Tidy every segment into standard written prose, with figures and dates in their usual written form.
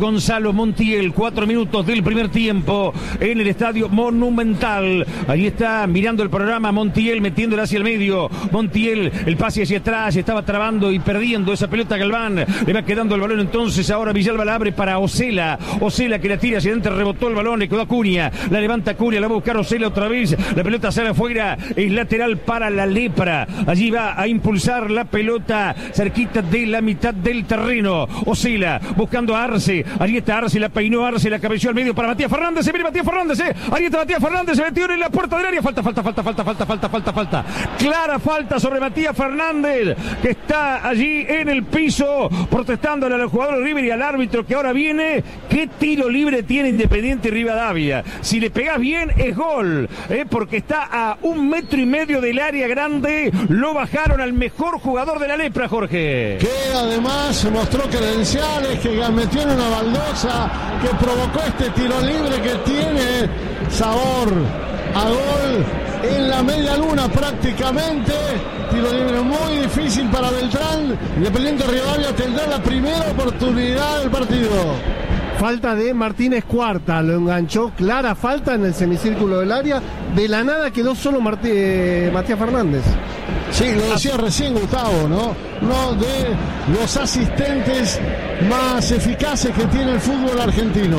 Gonzalo Montiel, 4 minutos del primer tiempo en el Estadio Monumental. Ahí está mirando el programa Montiel, metiéndola hacia el medio. Montiel, el pase hacia atrás, estaba trabando y perdiendo esa pelota. Galván, le va quedando el balón entonces. Ahora Villalba la abre para Osela. Osela que la tira hacia adentro, rebotó el balón, le quedó a Acuña. La levanta Acuña, la va a buscar Osela otra vez. La pelota sale afuera, es lateral para la Lepra. Allí va a impulsar la pelota cerquita de la mitad del terreno. Osela buscando a Arce. Allí está Arce, la peinó Arce, la cabeció al medio para Matías Fernández. Se viene Matías Fernández, Ahí está Matías Fernández, se metió en la puerta del área. Falta. Clara falta sobre Matías Fernández, que está allí en el piso, protestándole al jugador River y al árbitro que ahora viene. ¿Qué tiro libre tiene Independiente Rivadavia? Si le pegás bien, es gol, porque está a 1,5 metros del área grande. Lo bajaron al mejor jugador de la Lepra, Jorge. Que además mostró credenciales, que metió en una baldosa, que provocó este tiro libre que tiene sabor a gol en la media luna prácticamente. Tiro libre muy difícil para Beltrán. Independiente Rivadavia tendrá la primera oportunidad del partido. Falta de Martínez Cuarta, lo enganchó, clara falta en el semicírculo del área. De la nada quedó solo Matías Fernández. Sí, lo decía recién Gustavo, ¿no? Uno de los asistentes más eficaces que tiene el fútbol argentino.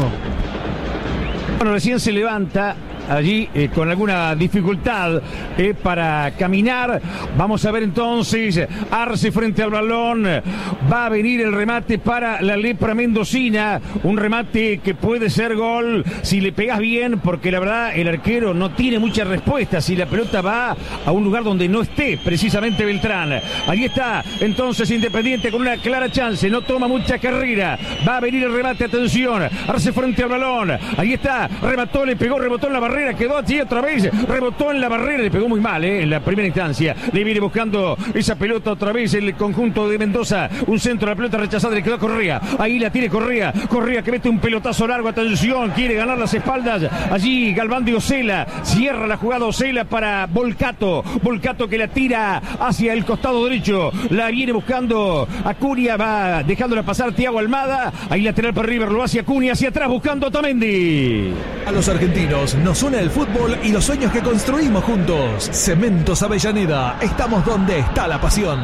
Bueno, recién se levanta allí con alguna dificultad para caminar. Vamos a ver entonces Arce frente al balón. Va a venir el remate para la Lepra mendocina, un remate que puede ser gol si le pegas bien, porque la verdad el arquero no tiene mucha respuesta si la pelota va a un lugar donde no esté precisamente Beltrán. Ahí está entonces Independiente con una clara chance, no toma mucha carrera. Va a venir el remate, atención, Arce frente al balón. Ahí está, remató, le pegó, rebotó en la barrera, quedó allí otra vez, rebotó en la barrera, le pegó muy mal en la primera instancia. Le viene buscando esa pelota otra vez el conjunto de Mendoza. Un centro, la pelota rechazada, le quedó a Correa. Ahí la tiene Correa que mete un pelotazo largo, atención, quiere ganar las espaldas. Allí Galván de Osela, cierra la jugada Osela para Volcato que la tira hacia el costado derecho. La viene buscando Acuña, va dejándola pasar Thiago Almada. Ahí lateral para River, lo hace Acuña, hacia atrás buscando a Otamendi. A los argentinos nos une el fútbol y los sueños que construimos juntos. Cementos Avellaneda, estamos donde está la pasión.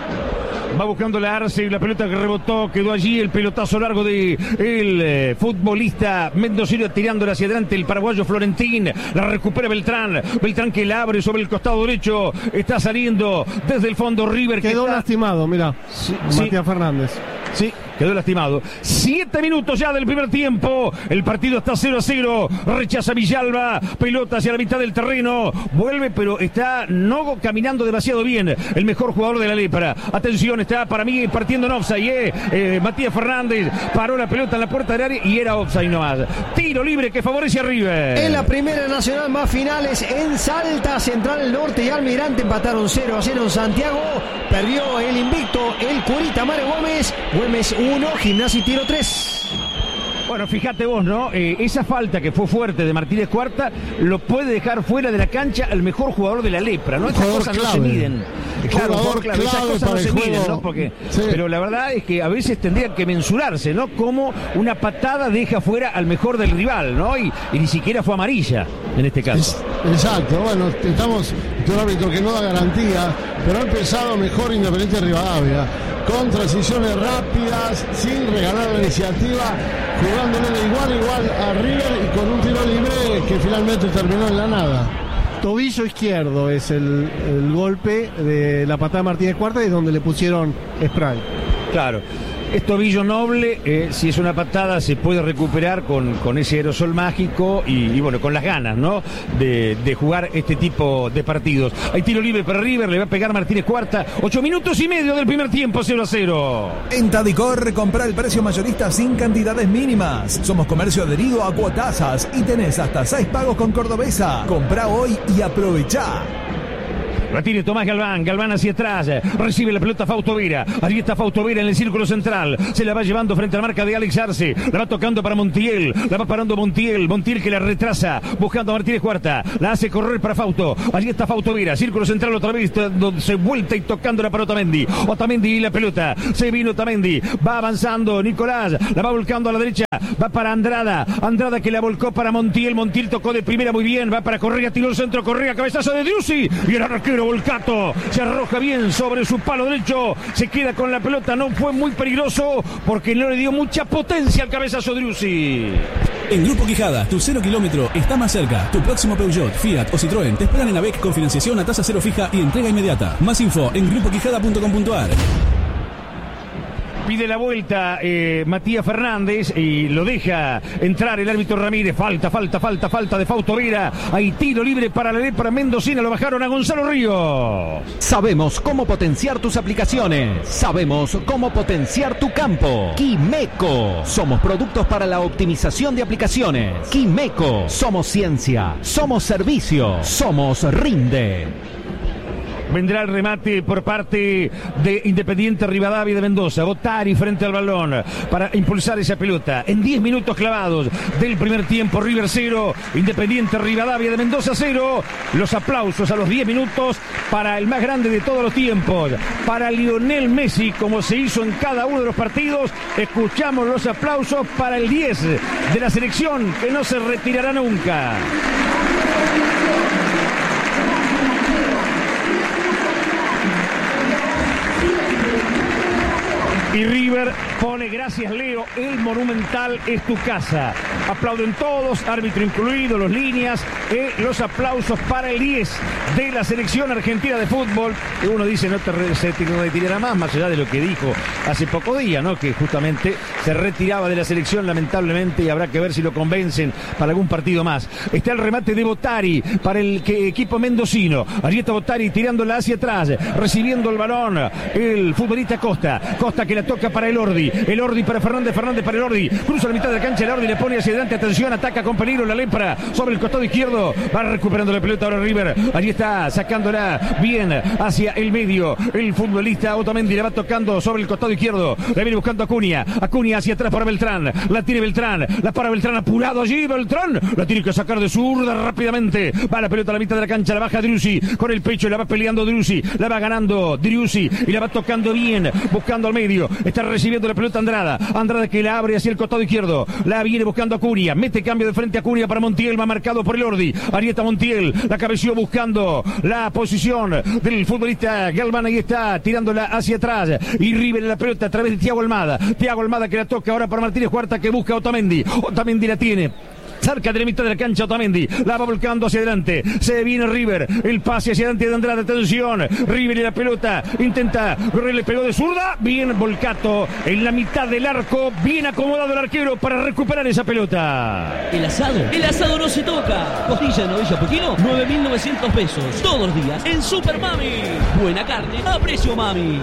Va buscando la Arce y la pelota que rebotó, quedó allí el pelotazo largo de el futbolista mendocino tirándola hacia adelante el paraguayo Florentín. La recupera Beltrán que la abre sobre el costado derecho, está saliendo desde el fondo River. Quedó lastimado, mira, Matías Fernández. Sí, quedó lastimado. 7 minutos ya del primer tiempo. El partido está 0-0. Rechaza Villalba. Pelota hacia la mitad del terreno. Vuelve, pero está no caminando demasiado bien. El mejor jugador de la Lepra. Atención, está para mí partiendo en offside. Matías Fernández paró la pelota en la puerta del área y era offside nomás. Tiro libre que favorece a River. En la primera nacional, más finales en Salta, Central Norte y Almirante empataron 0-0 en Santiago. Perdió el invicto, el Curita Mario Gómez. Güemes 1, Gimnasia y Tiro 3. Bueno, fíjate vos, ¿no? Esa falta que fue fuerte de Martínez Cuarta lo puede dejar fuera de la cancha al mejor jugador de la Lepra, ¿no? Estas cosas no se miden. Claro, jugador clave. Esas cosas no se miden, ¿no? Porque, sí. Pero la verdad es que a veces tendrían que mensurarse, ¿no? Como una patada deja fuera al mejor del rival, ¿no? Y ni siquiera fue amarilla en este caso. Exacto, bueno, estamos de un árbitro que no da garantía, pero ha empezado mejor Independiente Rivadavia, con transiciones rápidas, sin regalar la iniciativa, jugándole de igual a River y con un tiro libre que finalmente terminó en la nada. Tobillo izquierdo es el golpe de la patada de Martínez Cuarta y donde le pusieron spray. Claro. Es tobillo noble, si es una patada se puede recuperar con ese aerosol mágico y bueno, con las ganas, ¿no? De jugar este tipo de partidos. Hay tiro libre para River, le va a pegar Martínez Cuarta. 8 minutos y medio del primer tiempo, 0-0. En Tadicor, compra el precio mayorista sin cantidades mínimas. Somos comercio adherido a Cuotasas y tenés hasta 6 pagos con Cordobesa. Comprá hoy y aprovechá. La tiene Tomás Galván. Galván hacia atrás. Recibe la pelota Fausto Vera. Allí está Fausto Vera en el círculo central. Se la va llevando frente a la marca de Alex Arce. La va tocando para Montiel. La va parando Montiel. Montiel que la retrasa. Buscando a Martínez Cuarta. La hace correr para Fausto. Allí está Fausto Vera. Círculo central otra vez. Donde se vuelta y tocándola para Otamendi. Otamendi y la pelota. Se vino Otamendi. Va avanzando Nicolás. La va volcando a la derecha. Va para Andrada. Andrada que la volcó para Montiel. Montiel tocó de primera muy bien. Va para Correa. Tiró el centro. Correa. Cabezazo de Driussi. Y el arquero Volcato se arroja bien sobre su palo derecho. Se queda con la pelota. No fue muy peligroso porque no le dio mucha potencia al cabezazo Driussi. En Grupo Quijada, tu 0 kilómetro está más cerca. Tu próximo Peugeot, Fiat o Citroën te esperan en ABEC con financiación a tasa cero fija y entrega inmediata. Más info en grupoquijada.com.ar. Pide la vuelta Matías Fernández y lo deja entrar el árbitro Ramírez. Falta de Fausto Vera. Hay tiro libre para la Lepra mendocina. Lo bajaron a Gonzalo Ríos. Sabemos cómo potenciar tus aplicaciones. Sabemos cómo potenciar tu campo. Quimeco. Somos productos para la optimización de aplicaciones. Quimeco. Somos ciencia. Somos servicio. Somos Rinde. Vendrá el remate por parte de Independiente Rivadavia de Mendoza. Bottari frente al balón para impulsar esa pelota. En 10 minutos clavados del primer tiempo, River 0, Independiente Rivadavia de Mendoza 0. Los aplausos a los 10 minutos para el más grande de todos los tiempos, para Lionel Messi, como se hizo en cada uno de los partidos. Escuchamos los aplausos para el 10 de la selección, que no se retirará nunca. Y River pone, gracias Leo, el Monumental es tu casa. Aplauden todos, árbitro incluido, los líneas, los aplausos para el 10 de la selección argentina de fútbol. Que uno dice no se retirará más allá de lo que dijo hace poco día, ¿no? Que justamente se retiraba de la selección lamentablemente, y habrá que ver si lo convencen para algún partido más. Está el remate de Bottari para el equipo mendocino. Allí está Bottari tirándola hacia atrás, recibiendo el balón el futbolista Costa que la toca para Elordi para Fernández para Elordi, cruza la mitad de la cancha, Elordi le pone hacia adelante, atención, ataca con peligro la Lepra sobre el costado izquierdo, va recuperando la pelota ahora River, allí está sacándola bien hacia el medio, el futbolista Otamendi la va tocando sobre el costado izquierdo, la viene buscando Acuña hacia atrás para Beltrán, la tiene Beltrán, la para Beltrán apurado allí, Beltrán la tiene que sacar de zurda rápidamente, va la pelota a la mitad de la cancha, la baja Driussi con el pecho, la va peleando Driussi, la va ganando Driussi y la va tocando bien, buscando al medio, está recibiendo la pelota Andrada que la abre hacia el costado izquierdo, la viene buscando Acuña, mete cambio de frente a Acuña para Montiel, va marcado por Elordi, ahí está Montiel, la cabeció buscando la posición del futbolista Galván, ahí está tirándola hacia atrás y River en la pelota a través de Thiago Almada que la toca ahora para Martínez Cuarta que busca a Otamendi la tiene cerca de la mitad de la cancha Otamendi, la va volcando hacia adelante, se viene River, el pase hacia adelante de Andrade, atención, River y la pelota, intenta, le pegó de zurda, bien Volcato, en la mitad del arco, bien acomodado el arquero para recuperar esa pelota. El asado no se toca, costilla de novilla poquino, 9.900 pesos, todos los días, en Super Mami, buena carne, a precio Mami.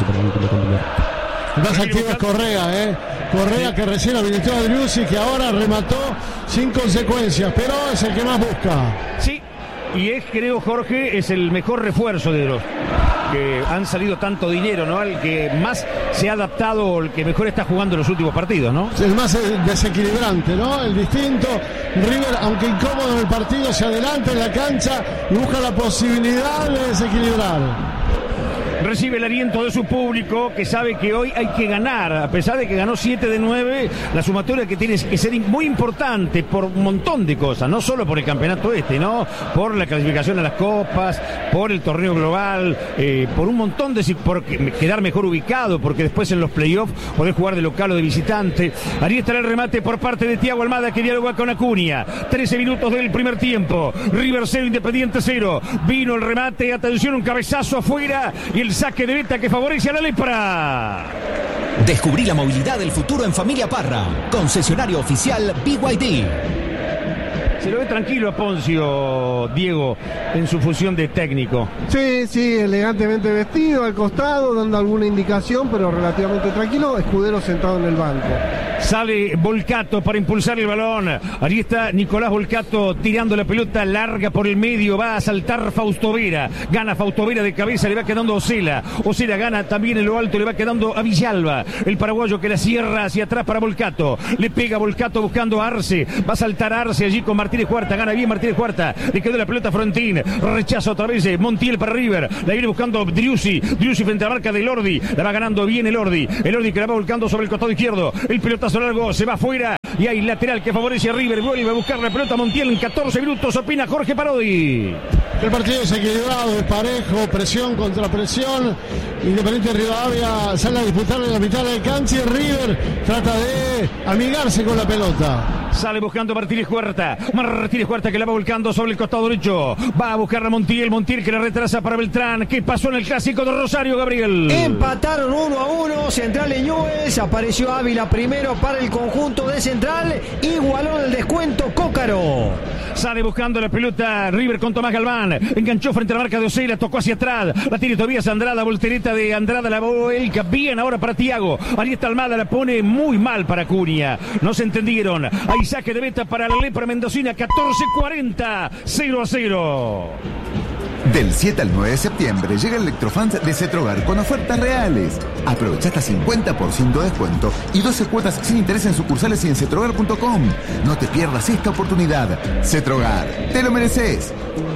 Más activo es Correa, Correa que recién habilitó a Driussi, que ahora remató sin consecuencias, pero es el que más busca. Sí, y creo, Jorge, es el mejor refuerzo de los que han salido tanto dinero, ¿no? El que más se ha adaptado, el que mejor está jugando en los últimos partidos, ¿no? El más desequilibrante, ¿no? El distinto. River, aunque incómodo en el partido, se adelanta en la cancha y busca la posibilidad de desequilibrar. Recibe el aliento de su público, que sabe que hoy hay que ganar, a pesar de que ganó 7 de 9, la sumatoria que tiene que ser muy importante por un montón de cosas, no solo por el campeonato ¿no? Por la clasificación a las copas, por el torneo global, por un montón por quedar mejor ubicado, porque después en los playoffs podés jugar de local o de visitante. Ahí estará el remate por parte de Thiago Almada, que dialoga con Acuña. 13 minutos del primer tiempo, River 0, Independiente 0, vino el remate, atención, un cabezazo afuera y el saque de meta que favorece a la Lepra. Descubrí la movilidad del futuro en Familia Parra, concesionario oficial BYD. Se lo ve tranquilo a Poncio, Diego, en su función de técnico. Sí, elegantemente vestido, al costado, dando alguna indicación, pero relativamente tranquilo. Escudero sentado en el banco. Sale Volcato para impulsar el balón. Allí está Nicolás Volcato tirando la pelota larga por el medio. Va a saltar Fausto Vera. Gana Fausto Vera de cabeza, le va quedando Osela. Osela gana también en lo alto, le va quedando a Villalba. El paraguayo que la cierra hacia atrás para Volcato. Le pega Volcato buscando a Arce. Va a saltar Arce allí con Martínez Cuarta. Gana bien Martínez Cuarta. Le quedó la pelota a Frontín. Rechaza otra vez Montiel para River. La viene buscando Driussi. Driussi frente a la marca de Lordi. La va ganando bien el Lordi. El Lordi que la va volcando sobre el costado izquierdo. El pelotazo largo se va afuera. Y hay lateral que favorece a River. Vuelve a buscar la pelota Montiel en 14 minutos. Opina Jorge Parodi. El partido es equilibrado, es parejo, presión contra presión. Independiente Rivadavia sale a disputar en la mitad de la cancha y River trata de amigarse con la pelota. Sale buscando Martínez Cuarta. Martínez Cuarta que la va volcando sobre el costado derecho. Va a buscar a Montiel. Montiel que la retrasa para Beltrán. ¿Qué pasó en el clásico de Rosario, Gabriel? Empataron 1-1. Central de Newell's. Apareció Ávila primero para el conjunto de Central. Igualó el descuento Cócaro. Sale buscando la pelota River con Tomás Galván. Enganchó frente a la marca de Osela. Tocó hacia atrás. La tiene Tobías Andrada. Voltereta de Andrada. La vuelca bien ahora para Thiago. Ahí está Almada. La pone muy mal para Cunha. No se entendieron. Hay saque de meta para la Lepra Mendocina. 14:40. 0-0. Del 7 al 9 de septiembre llega el Electrofans de Cetrogar con ofertas reales. Aprovecha hasta 50% de descuento y 12 cuotas sin interés en sucursales y en cetrogar.com. No te pierdas esta oportunidad. Cetrogar, te lo mereces.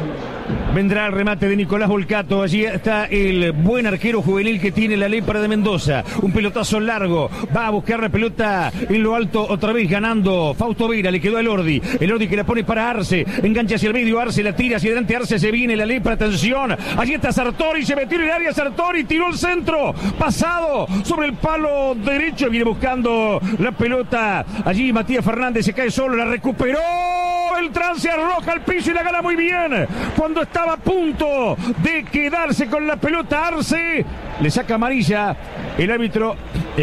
Vendrá el remate de Nicolás Volcato. Allí está el buen arquero juvenil que tiene la Lepra de Mendoza. Un pelotazo largo. Va a buscar la pelota en lo alto. Otra vez ganando Fausto Vera. Le quedó a Elordi. Elordi que la pone para Arce. Engancha hacia el medio. Arce la tira hacia adelante. Arce se viene la Lepra. Atención. Allí está Sartori. Se metió en el área. Sartori tiró el centro. Pasado sobre el palo derecho. Viene buscando la pelota. Allí Matías Fernández se cae solo. La recuperó. Beltrán se arroja al piso y la gana muy bien. Cuando estaba a punto de quedarse con la pelota Arce, le saca amarilla el árbitro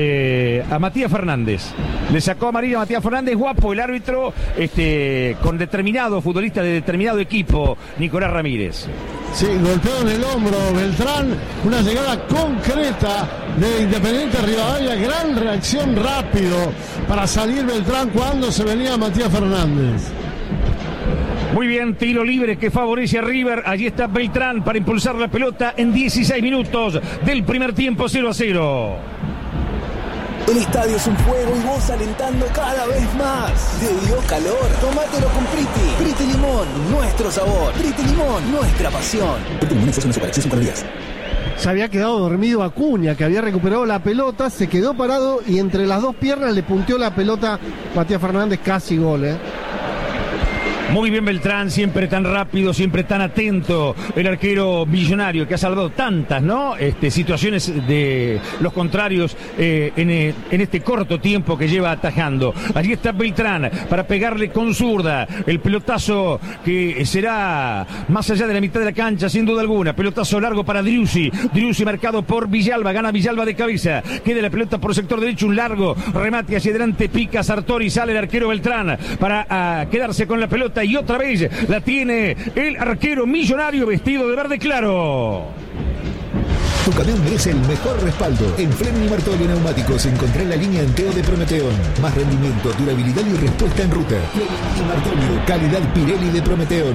a Matías Fernández. Le sacó amarilla a Matías Fernández. Guapo el árbitro, con determinado futbolista de determinado equipo, Nicolás Ramírez. Sí, golpeó en el hombro Beltrán. Una llegada concreta de Independiente Rivadavia. Gran reacción rápido para salir Beltrán cuando se venía Matías Fernández. Muy bien, tiro libre que favorece a River. Allí está Beltrán para impulsar la pelota en 16 minutos del primer tiempo. 0-0. El estadio es un fuego y vos alentando cada vez más. Te dio calor, tomátelo con Priti. Priti Limón, nuestro sabor. Priti Limón, nuestra pasión. Priti Limón es una superacción 5 días. Se había quedado dormido Acuña, que había recuperado la pelota, se quedó parado y entre las dos piernas le punteó la pelota Matías Fernández, casi gol, Muy bien Beltrán, siempre tan rápido, siempre tan atento, el arquero millonario que ha salvado tantas, ¿no? Situaciones de los contrarios en este corto tiempo que lleva atajando. Allí está Beltrán para pegarle con zurda, el pelotazo que será más allá de la mitad de la cancha, sin duda alguna. Pelotazo largo para Driussi, Driussi marcado por Villalba, gana Villalba de cabeza, queda la pelota por sector derecho, un largo remate hacia adelante, pica Sartori, sale el arquero Beltrán para quedarse con la pelota. Y otra vez la tiene el arquero millonario vestido de verde claro. Tu camión merece el mejor respaldo. En Fleming Martolio Neumáticos encontré la línea Enteo de Prometeón. Más rendimiento, durabilidad y respuesta en ruta. Fleming y Martolio, calidad Pirelli de Prometeón.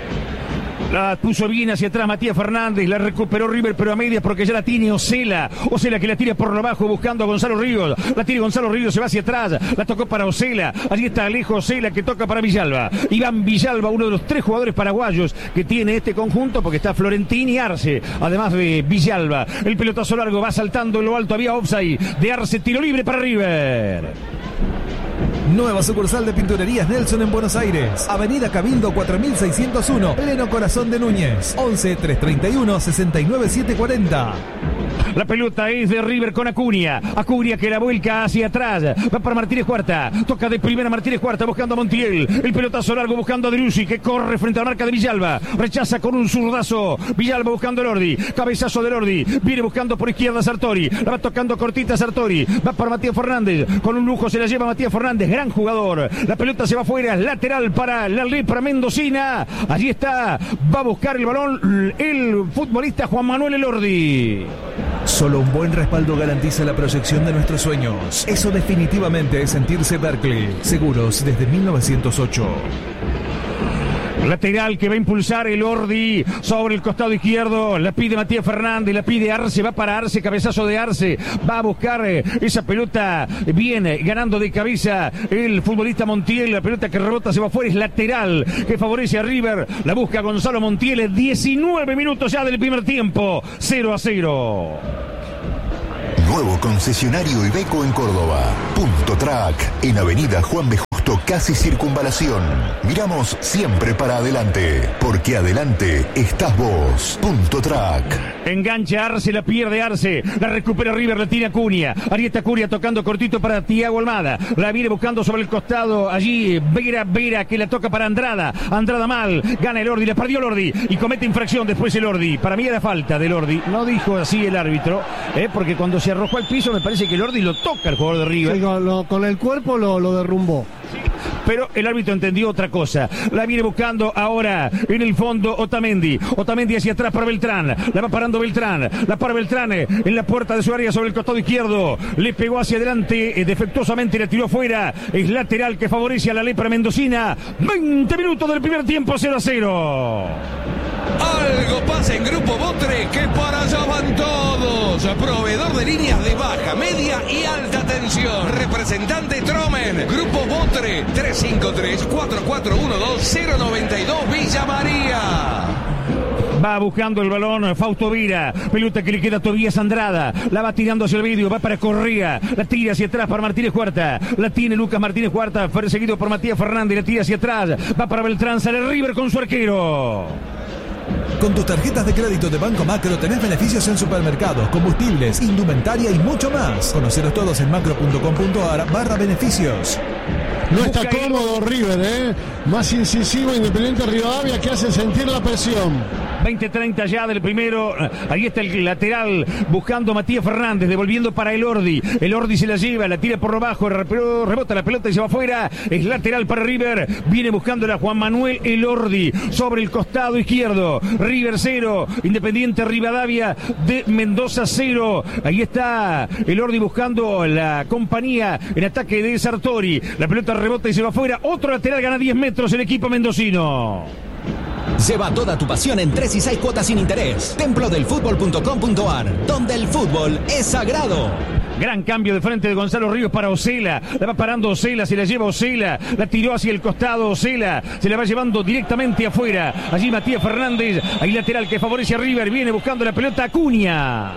La puso bien hacia atrás Matías Fernández, la recuperó River pero a medias porque ya la tiene Osela. Osela que la tira por lo bajo buscando a Gonzalo Ríos. La tiene Gonzalo Ríos, se va hacia atrás, la tocó para Osela. Allí está Alejo Osela que toca para Villalba. Iván Villalba, uno de los 3 jugadores paraguayos que tiene este conjunto porque está Florentín y Arce, además de Villalba. El pelotazo largo va saltando en lo alto, había offside de Arce, tiro libre para River. Nueva sucursal de Pinturerías Nelson en Buenos Aires. Avenida Cabildo 4601, pleno corazón de Núñez. 11 331 69 740. La pelota es de River con Acuña. Acuña que la vuelca hacia atrás. Va para Martínez Cuarta. Toca de primera Martínez Cuarta buscando a Montiel. El pelotazo largo buscando a Driussi que corre frente a la marca de Villalba. Rechaza con un zurdazo. Villalba buscando a Lordi. Cabezazo de Lordi. Viene buscando por izquierda Sartori. La va tocando cortita Sartori. Va para Matías Fernández. Con un lujo se la lleva Matías Fernández. Gran jugador. La pelota se va afuera. Lateral para la Lepra Mendocina. Allí está. Va a buscar el balón el futbolista Juan Manuel Elordi. Solo un buen respaldo garantiza la proyección de nuestros sueños. Eso definitivamente es sentirse Berkeley. Seguros desde 1908. Lateral que va a impulsar el Ordi sobre el costado izquierdo. La pide Matías Fernández, la pide Arce, va para Arce, cabezazo de Arce. Va a buscar esa pelota. Viene ganando de cabeza el futbolista Montiel. La pelota que rebota se va afuera, es lateral que favorece a River. La busca Gonzalo Montiel. 19 minutos ya del primer tiempo. 0-0. Nuevo concesionario Iveco en Córdoba. Punto Track en Avenida Juan B. Justo, casi Circunvalación. Miramos siempre para adelante, porque adelante estás vos. Punto Track. Engancha Arce, la pierde Arce, la recupera River, la tiene Acuña. Arieta Acuña tocando cortito para Thiago Almada. La viene buscando sobre el costado. Allí Vera que la toca para Andrada. Andrada mal, gana el Ordi, la perdió el Ordi y comete infracción después el Ordi. Para mí era falta del Ordi. No dijo así el árbitro, porque cuando se arrojó al piso me parece que el Ordi lo toca al jugador de River. Sí, con el cuerpo lo derrumbó. Pero el árbitro entendió otra cosa. La viene buscando ahora en el fondo Otamendi. Otamendi hacia atrás para Beltrán. La va parando Beltrán. La para Beltrán en la puerta de su área sobre el costado izquierdo. Le pegó hacia adelante. Defectuosamente le tiró fuera. Es lateral que favorece a la lepra mendocina. 20 minutos del primer tiempo, 0-0. Algo pasa en Grupo Botre, que para allá van todos. Proveedor de líneas de baja, media y alta tensión. Representante Tromen. Grupo Botre, 353-4412-092 Villa María. Va buscando el balón Fausto Vira. Pelota que le queda a Tobías Andrada. La va tirando hacia el medio. Va para Correa. La tira hacia atrás para Martínez Cuarta. La tiene Lucas Martínez Cuarta. Fue seguido por Matías Fernández. La tira hacia atrás. Va para Beltrán. Sale River con su arquero. Con tus tarjetas de crédito de Banco Macro tenés beneficios en supermercados, combustibles, indumentaria y mucho más. Conoceros todos en macro.com.ar/beneficios. No está cómodo River, más incisivo Independiente Rivadavia, que hace sentir la presión. 20-30 ya del primero. Ahí está el lateral buscando a Matías Fernández, devolviendo para el Ordi. El Ordi se la lleva, la tira por abajo, rebota la pelota y se va afuera. Es lateral para River. Viene buscándola a Juan Manuel el Ordi sobre el costado izquierdo. River 0, Independiente Rivadavia de Mendoza 0. Ahí está el Ordi buscando la compañía en ataque de Sartori. La pelota rebota y se va afuera. Otro lateral, gana 10 metros el equipo mendocino. Lleva toda tu pasión en 3 y 6 cuotas sin interés. Templodelfutbol.com.ar, donde el fútbol es sagrado. Gran cambio de frente de Gonzalo Ríos para Osela. La va parando Osela, se la lleva Osela. La tiró hacia el costado Osela. Se la va llevando directamente afuera. Allí Matías Fernández. Ahí lateral que favorece a River. Viene buscando la pelota Acuña.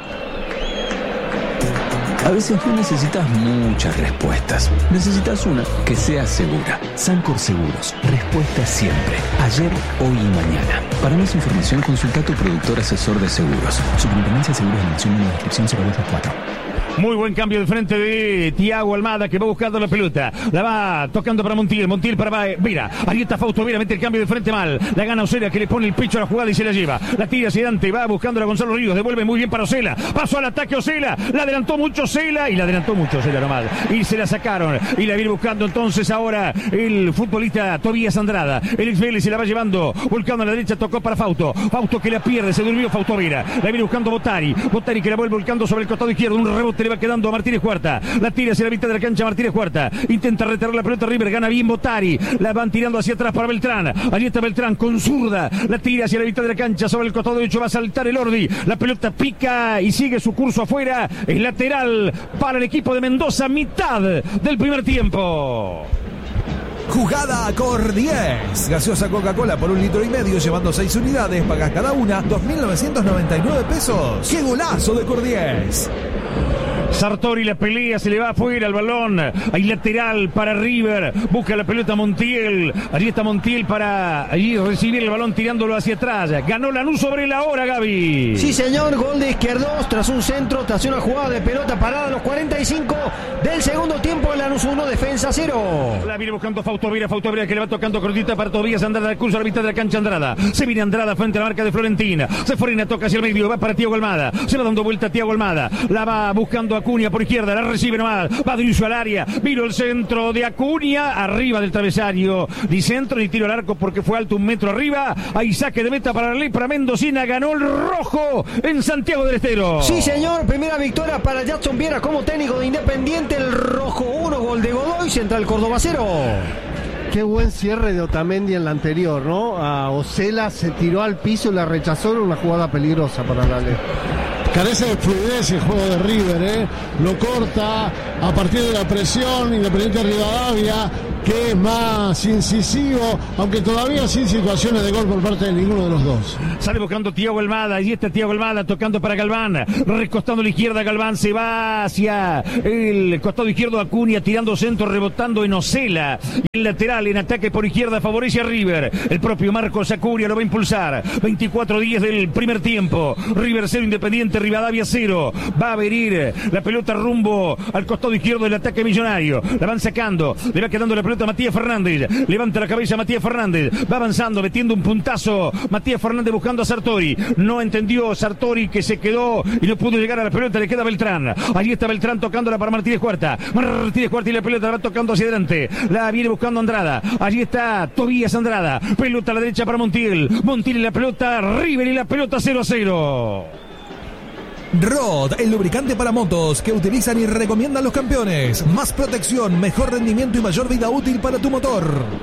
A veces no necesitas muchas respuestas. Necesitas una que sea segura. Sancor Seguros. Respuesta siempre. Ayer, hoy y mañana. Para más información, consulta a tu productor asesor de seguros. Superintendencia de Seguros de Nación, número de inscripción 024. Muy buen cambio de frente de Thiago Almada, que va buscando la pelota. La va tocando para Montiel. Montiel para Vera. Ahí está Fausto Vera, mete el cambio de frente mal. La gana Osela, que le pone el pecho a la jugada y se la lleva. La tira hacia adelante, va buscando a Gonzalo Ríos. Devuelve muy bien para Osela. Pasó al ataque Osela. La adelantó mucho Osela. Y la adelantó mucho Osela nomás. Y se la sacaron. Y la viene buscando entonces ahora el futbolista Tobías Andrada. El ex Vélez se la va llevando. Volcando a la derecha, tocó para Fausto. Fausto que la pierde, se durmió Fausto Vera. La viene buscando Botari. Botari que la vuelve volcando sobre el costado izquierdo. Un rebote le va quedando a Martínez Cuarta. La tira hacia la mitad de la cancha Martínez Cuarta. Intenta retener la pelota River. Gana bien Botari. La van tirando hacia atrás para Beltrán. Allí está Beltrán con zurda. La tira hacia la mitad de la cancha sobre el costado derecho. Va a saltar el Ordi. La pelota pica y sigue su curso afuera. Es lateral para el equipo de Mendoza. Mitad del primer tiempo. Jugada Cor 10. Gaseosa Coca-Cola por 1,5 litros, llevando 6 unidades. Pagas cada una 2.999 pesos. ¡Qué golazo de Cor 10! Sartori la pelea, se le va afuera el balón. Hay lateral para River. Busca la pelota Montiel. Allí está Montiel para allí recibir el balón tirándolo hacia atrás. Ganó Lanús sobre la hora, Gaby. Sí, señor. Gol de Izquierdos tras un centro, tras una jugada de pelota parada a los 45 del segundo tiempo. Lanús 1, defensa 0. La viene buscando Fausto Vera que le va tocando cortita para Tobías Andrada. Curso a la mitad de la cancha Andrada. Se viene Andrada frente a la marca de Florentina. Se Forina, toca hacia el medio. Va para Thiago Almada. Se va dando vuelta Thiago Almada. La va buscando a Acuña por izquierda, la recibe nomás, va Driussi al área, vino el centro de Acuña, arriba del travesaño, ni centro ni tiro al arco porque fue alto, 1 metro arriba. Hay saque de meta para la Lepra. Mendocina ganó el rojo en Santiago del Estero. Sí, señor, primera victoria para Jackson Viera como técnico de Independiente. El rojo 1, gol de Godoy, Central Córdoba 0. Qué buen cierre de Otamendi en la anterior, ¿no? A Osela se tiró al piso y la rechazó en una jugada peligrosa para la Lepra. Carece de fluidez el juego de River, lo corta a partir de la presión. Independiente Rivadavia, que es más incisivo, aunque todavía sin situaciones de gol por parte de ninguno de los dos. Sale buscando Thiago Almada, allí está Thiago Almada tocando para Galván, recostando a la izquierda. Galván se va hacia el costado izquierdo, Acuña tirando centro, rebotando en Osela. Y el lateral en ataque por izquierda favorece a River. El propio Marcos Acuña lo va a impulsar. 24-10 del primer tiempo. River 0, Independiente Rivadavia 0. Va a venir la pelota rumbo al costado izquierdo del ataque millonario. La van sacando, le va quedando la pelota a Matías Fernández. Levanta la cabeza Matías Fernández. Va avanzando, metiendo un puntazo. Matías Fernández buscando a Sartori. No entendió Sartori, que se quedó y no pudo llegar a la pelota. Le queda Beltrán. Allí está Beltrán tocándola para Martínez Cuarta. Martínez Cuarta y la pelota la va tocando hacia adelante. La viene buscando Andrada. Allí está Tobías Andrada. Pelota a la derecha para Montiel. Montiel y la pelota. River y la pelota 0-0. Rod, el lubricante para motos que utilizan y recomiendan los campeones. Más protección, mejor rendimiento y mayor vida útil para tu motor.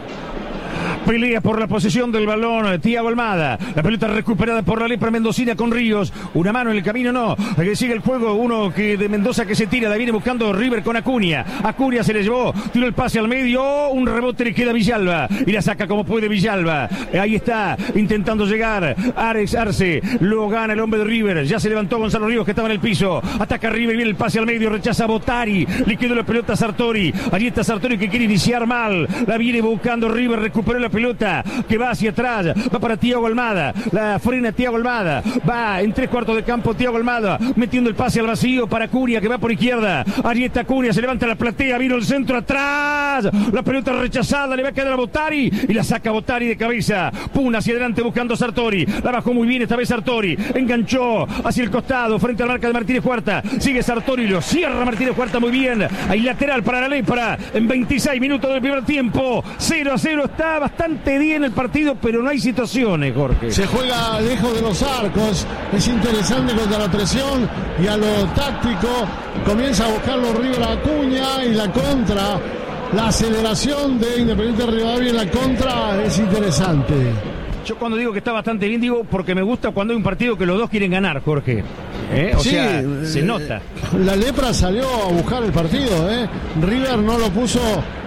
Pelea por la posesión del balón Thiago Almada. La pelota recuperada por la Lepra mendocina con Ríos. Una mano en el camino, no. Que sigue el juego. Uno que de Mendoza que se tira. La viene buscando River con Acuña. Acuña se le llevó. Tiró el pase al medio. Un rebote le queda a Villalba. Y la saca como puede Villalba. Ahí está. Intentando llegar. Arce. Lo gana el hombre de River. Ya se levantó Gonzalo Ríos que estaba en el piso. Ataca River. Viene el pase al medio. Rechaza a Botari. Le quedó la pelota a Sartori. Allí está Sartori que quiere iniciar mal. La viene buscando River. Recuperó la pelota que va hacia atrás, va para Thiago Almada, la frena Thiago Almada, va en 3/4 de campo Thiago Almada, metiendo el pase al vacío para Acuña que va por izquierda. Allí está Acuña, se levanta la platea, vino el centro atrás, la pelota rechazada, le va a quedar a Botari y la saca Botari de cabeza. Puna hacia adelante buscando a Sartori, la bajó muy bien esta vez Sartori, enganchó hacia el costado frente a la marca de Martínez Cuarta, sigue Sartori, lo cierra Martínez Cuarta muy bien. Hay lateral para la Lepra en 26 minutos del primer tiempo. 0-0, está bastante bien el partido, pero no hay situaciones, Jorge. Se juega lejos de los arcos, es interesante contra la presión y a lo táctico comienza a buscarlo River a Acuña y la contra, la aceleración de Independiente Rivadavia en la contra es interesante. Yo cuando digo que está bastante bien, digo porque me gusta cuando hay un partido que los dos quieren ganar, Jorge. O sí, sea, se nota. La Lepra salió a buscar el partido, River no lo puso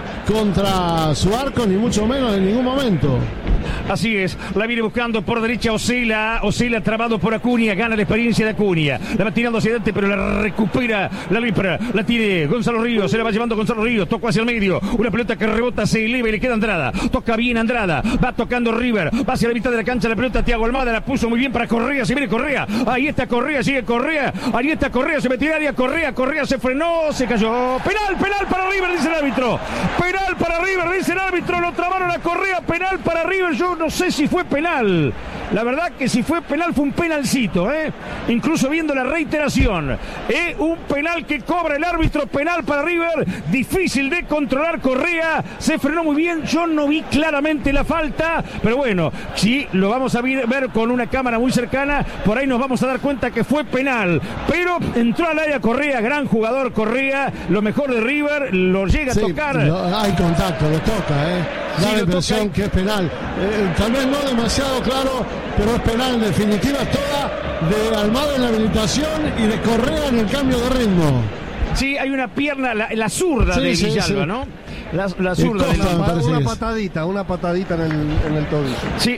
contra su arco, ni mucho menos en ningún momento. Así es, la viene buscando por derecha Osela trabado por Acuña, gana la experiencia de Acuña, la va tirando hacia adelante pero la recupera la Lepra, la tiene Gonzalo Ríos, se la va llevando Gonzalo Ríos, tocó hacia el medio, una pelota que rebota, se eleva y le queda Andrada, toca bien Andrada, va tocando River, va hacia la mitad de la cancha, la pelota Thiago Almada, la puso muy bien para Correa, se viene Correa, ahí está Correa, sigue Correa, ahí está Correa, se metió al área, Correa se frenó, se cayó, penal para River, dice el árbitro, penal para River, dice el árbitro, lo trabaron a Correa, penal para River, yo no sé si fue penal. La verdad que si fue penal fue un penalcito, incluso viendo la reiteración. Un penal que cobra el árbitro, penal para River. Difícil de controlar Correa. Se frenó muy bien. Yo no vi claramente la falta. Pero bueno, si lo vamos a ver con una cámara muy cercana, por ahí nos vamos a dar cuenta que fue penal. Pero entró al área Correa, gran jugador Correa. Lo mejor de River, lo llega a tocar. Hay contacto, lo toca, Da la impresión que es penal. Tal vez no demasiado claro, pero es penal en definitiva, toda de Almada en la habilitación y de Correa en el cambio de ritmo. Sí, hay una pierna, la zurda de Villalba, ¿no? La zurda de Villalba. Una patadita en el tobillo.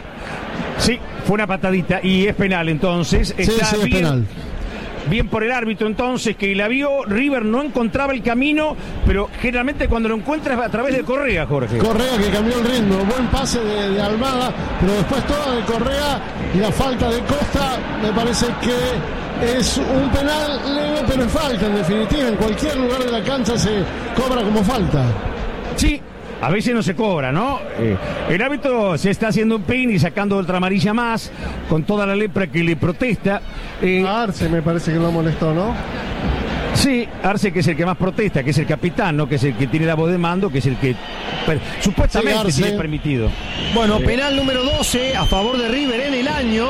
Sí, fue una patadita y es penal entonces. Está bien. Es penal. Bien por el árbitro entonces, que la vio. River no encontraba el camino, pero generalmente cuando lo encuentras a través de Correa, Jorge. Correa que cambió el ritmo, buen pase de Almada, pero después toda de Correa y la falta de Costa, me parece que es un penal leve, pero es falta en definitiva. En cualquier lugar de la cancha se cobra como falta. Sí. A veces no se cobra, ¿no? El árbitro se está haciendo un pin y sacando otra amarilla más, con toda la Lepra que le protesta. Arce me parece que lo molestó, ¿no? Sí, Arce, que es el que más protesta, que es el capitán, ¿no? Que es el que tiene la voz de mando, que es el que supuestamente tiene permitido. Bueno, penal número 12 a favor de River en el año.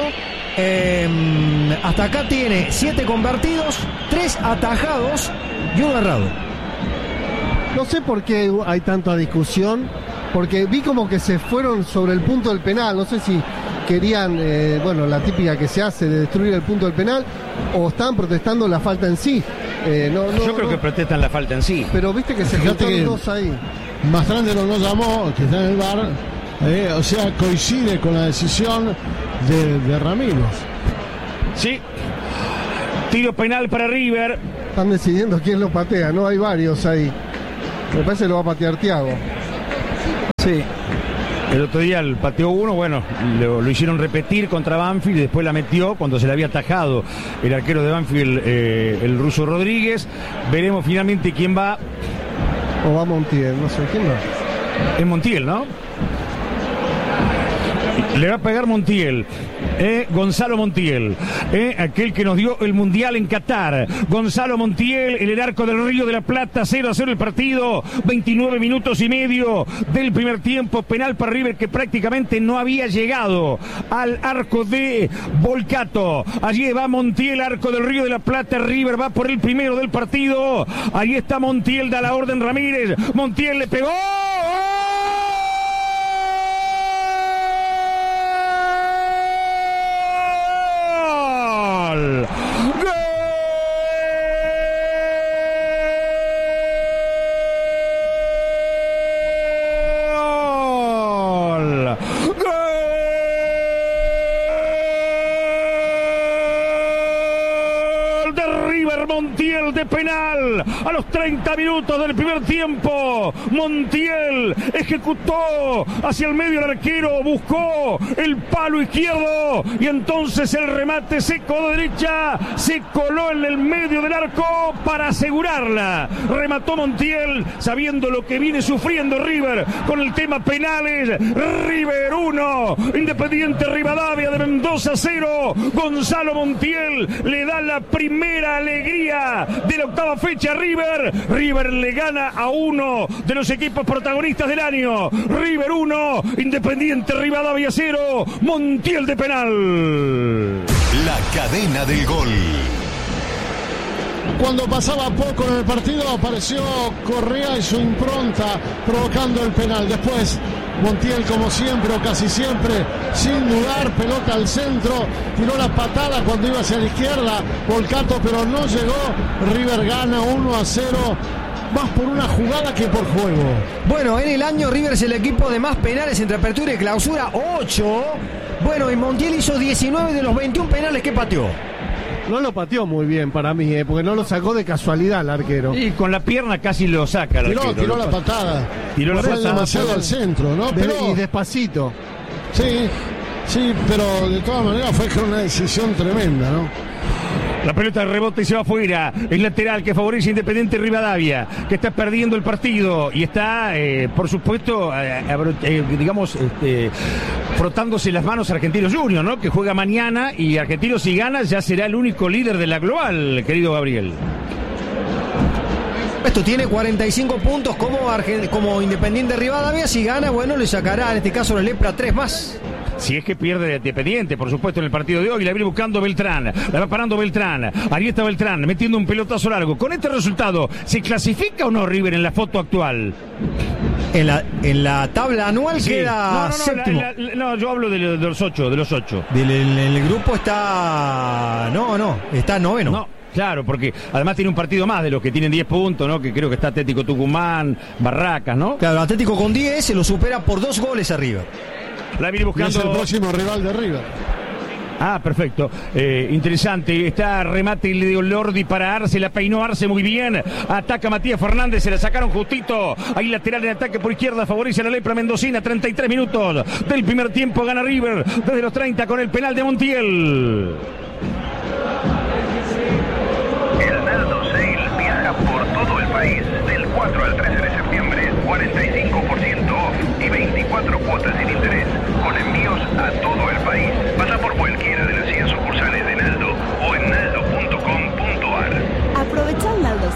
Hasta acá tiene 7 convertidos, 3 atajados y 1 errado. No sé por qué hay tanta discusión, porque vi como que se fueron sobre el punto del penal. No sé si querían, la típica que se hace de destruir el punto del penal, o están protestando la falta en sí. Yo creo que protestan la falta en sí. Pero viste que se juntaron dos ahí. Mastrande no llamó, que está en el bar, o sea, coincide con la decisión de Ramírez. Sí. Tiro penal para River. Están decidiendo quién lo patea, ¿no? Hay varios ahí. Me parece que lo va a patear Thiago. Sí. El otro día el pateó uno, bueno, lo hicieron repetir contra Banfield y después la metió cuando se le había atajado el arquero de Banfield, el ruso Rodríguez. Veremos finalmente quién va. O va Montiel, no sé quién va. Es Montiel, ¿no? Le va a pegar Montiel, Gonzalo Montiel, aquel que nos dio el Mundial en Qatar. Gonzalo Montiel, en el arco del Río de la Plata, 0-0 el partido, 29 minutos y medio del primer tiempo. Penal para River, que prácticamente no había llegado al arco de Volcato. Allí va Montiel, arco del Río de la Plata. River va por el primero del partido. Ahí está Montiel, da la orden Ramírez. Montiel le pegó. Montiel de penal a los 30 minutos del primer tiempo. Montiel ejecutó hacia el medio, el arquero buscó el palo izquierdo y entonces el remate seco de derecha se coló en el medio del arco para asegurarla. Remató Montiel sabiendo lo que viene sufriendo River con el tema penales. River 1, Independiente Rivadavia de Mendoza 0. Gonzalo Montiel le da la primera alegría de la octava fecha a River. River le gana a uno de los equipos protagonistas del año. River 1, Independiente Rivadavia 0. Montiel de penal. La cadena del gol. Cuando pasaba poco en el partido apareció Correa y su impronta provocando el penal. Después Montiel, como siempre o casi siempre, sin dudar, pelota al centro, tiró la patada cuando iba hacia la izquierda Volcato, pero no llegó. River gana 1-0, más por una jugada que por juego. Bueno, en el año River es el equipo de más penales entre apertura y clausura, 8. Bueno, y Montiel hizo 19 de los 21 penales que pateó. No lo pateó muy bien para mí, porque no lo sacó de casualidad el arquero. Y con la pierna casi lo saca el arquero. Tiró la patada. Tiró la patada demasiado al centro, ¿no? Y despacito. Sí, pero de todas maneras fue con una decisión tremenda, ¿no? La pelota rebota y se va afuera. El lateral que favorece Independiente Rivadavia, que está perdiendo el partido y está, por supuesto, frotándose las manos Argentinos Juniors, ¿no? Que juega mañana y Argentinos, si gana, ya será el único líder de la global, querido Gabriel. Esto tiene 45 puntos como Independiente Rivadavia. Si gana, bueno, le sacará en este caso la lepra 3 más. Si es que pierde Independiente, por supuesto, en el partido de hoy. La viene buscando Beltrán. La va parando Beltrán. Ahí está Beltrán, metiendo un pelotazo largo. Con este resultado, ¿se clasifica o no River en la foto actual? En la tabla anual queda séptimo. No, yo hablo de los 8. El grupo está... No, está noveno. No. Claro, porque además tiene un partido más de los que tienen 10 puntos, ¿no? Que creo que está Atlético Tucumán, Barracas, ¿no? Claro, Atlético con 10 se lo supera por 2 goles arriba. La viene buscando. Y es el próximo rival de River. Ah, perfecto. Interesante. Está remate y le dio Lordi para Arce. La peinó Arce muy bien. Ataca Matías Fernández. Se la sacaron justito. Ahí lateral en ataque por izquierda. Favorece a la lepra mendocina. 33 minutos del primer tiempo. Gana River desde los 30 con el penal de Montiel. El Naldo Sale viaja por todo el país del 4 al 13 de septiembre. 45% off y 24 cuotas sin interés. Con envíos a todo el país. Pasa por cualquiera de las 100 sucursales de Naldo o en naldo.com.ar. Aprovecha el Naldo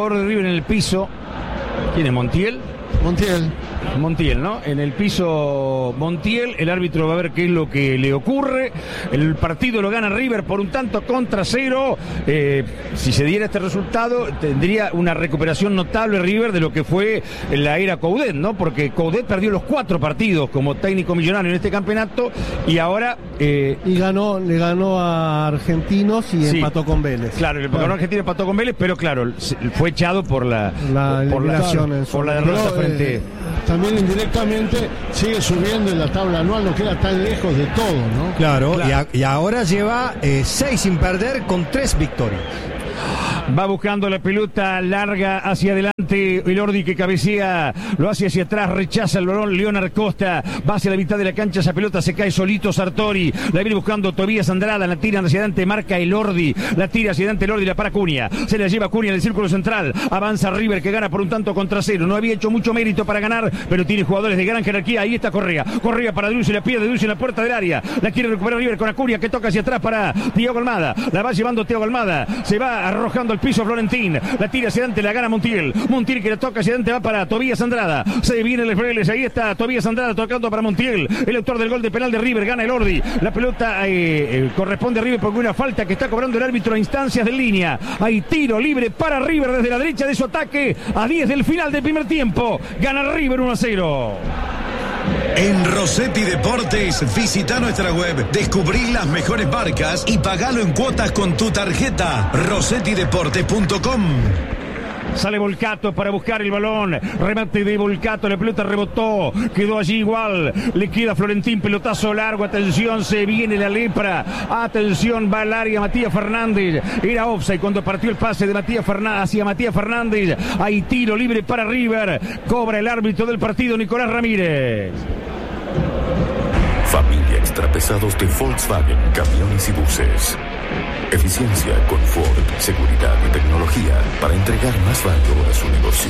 jugador de River en el piso. ¿Quién es? ¿Montiel? Montiel, ¿no? En el piso Montiel, el árbitro va a ver qué es lo que le ocurre. El partido lo gana River por 1-0. Si se diera este resultado, tendría una recuperación notable River de lo que fue la era Coudet, ¿no? Porque Coudet perdió los 4 partidos como técnico millonario en este campeonato y ahora... le ganó a Argentinos y empató con Vélez. Claro, el ganó a Argentinos, empató con Vélez, pero claro, fue echado por la derrota frente... También indirectamente sigue subiendo en la tabla anual, no queda tan lejos de todo, ¿no? Claro. Y ahora lleva 6 sin perder con 3 victorias. Va buscando la pelota larga hacia adelante. Elordi que cabecea, lo hace hacia atrás, rechaza el balón. Leonard Costa va hacia la mitad de la cancha. Esa pelota se cae solito. Sartori la viene buscando Tobías Andrada. La tira hacia adelante, marca Elordi. La tira hacia adelante Elordi, la para Cunha. Se la lleva Cunha en el círculo central. Avanza River que gana por 1-0. No había hecho mucho mérito para ganar, pero tiene jugadores de gran jerarquía. Ahí está Correa. Correa para Driussi, la pierde Driussi en la puerta del área. La quiere recuperar River con Acuña que toca hacia atrás para Thiago Almada. La va llevando Thiago Almada. Se va arrojando al piso Florentín, la tira hacia adelante, la gana Montiel que la toca hacia adelante, va para Tobías Andrada, se viene el Vélez, ahí está Tobías Andrada tocando para Montiel, el autor del gol de penal de River, gana Elordi, la pelota corresponde a River porque una falta que está cobrando el árbitro a instancias de línea, hay tiro libre para River desde la derecha de su ataque, a 10 del final del primer tiempo, gana River 1-0. En Rossetti Deportes, visita nuestra web, descubrí las mejores marcas y pagalo en cuotas con tu tarjeta. rossettideportes.com. Sale Volcato para buscar el balón. Remate de Volcato. La pelota rebotó. Quedó allí igual. Le queda Florentín. Pelotazo largo. Atención. Se viene la lepra. Atención. Va al área Matías Fernández. Era offside cuando partió el pase de Matías Fernández hacia Matías Fernández. Hay tiro libre para River. Cobra el árbitro del partido, Nicolás Ramírez. Familia Extrapesados de Volkswagen, camiones y buses. Eficiencia, confort, seguridad y tecnología para entregar más valor a su negocio.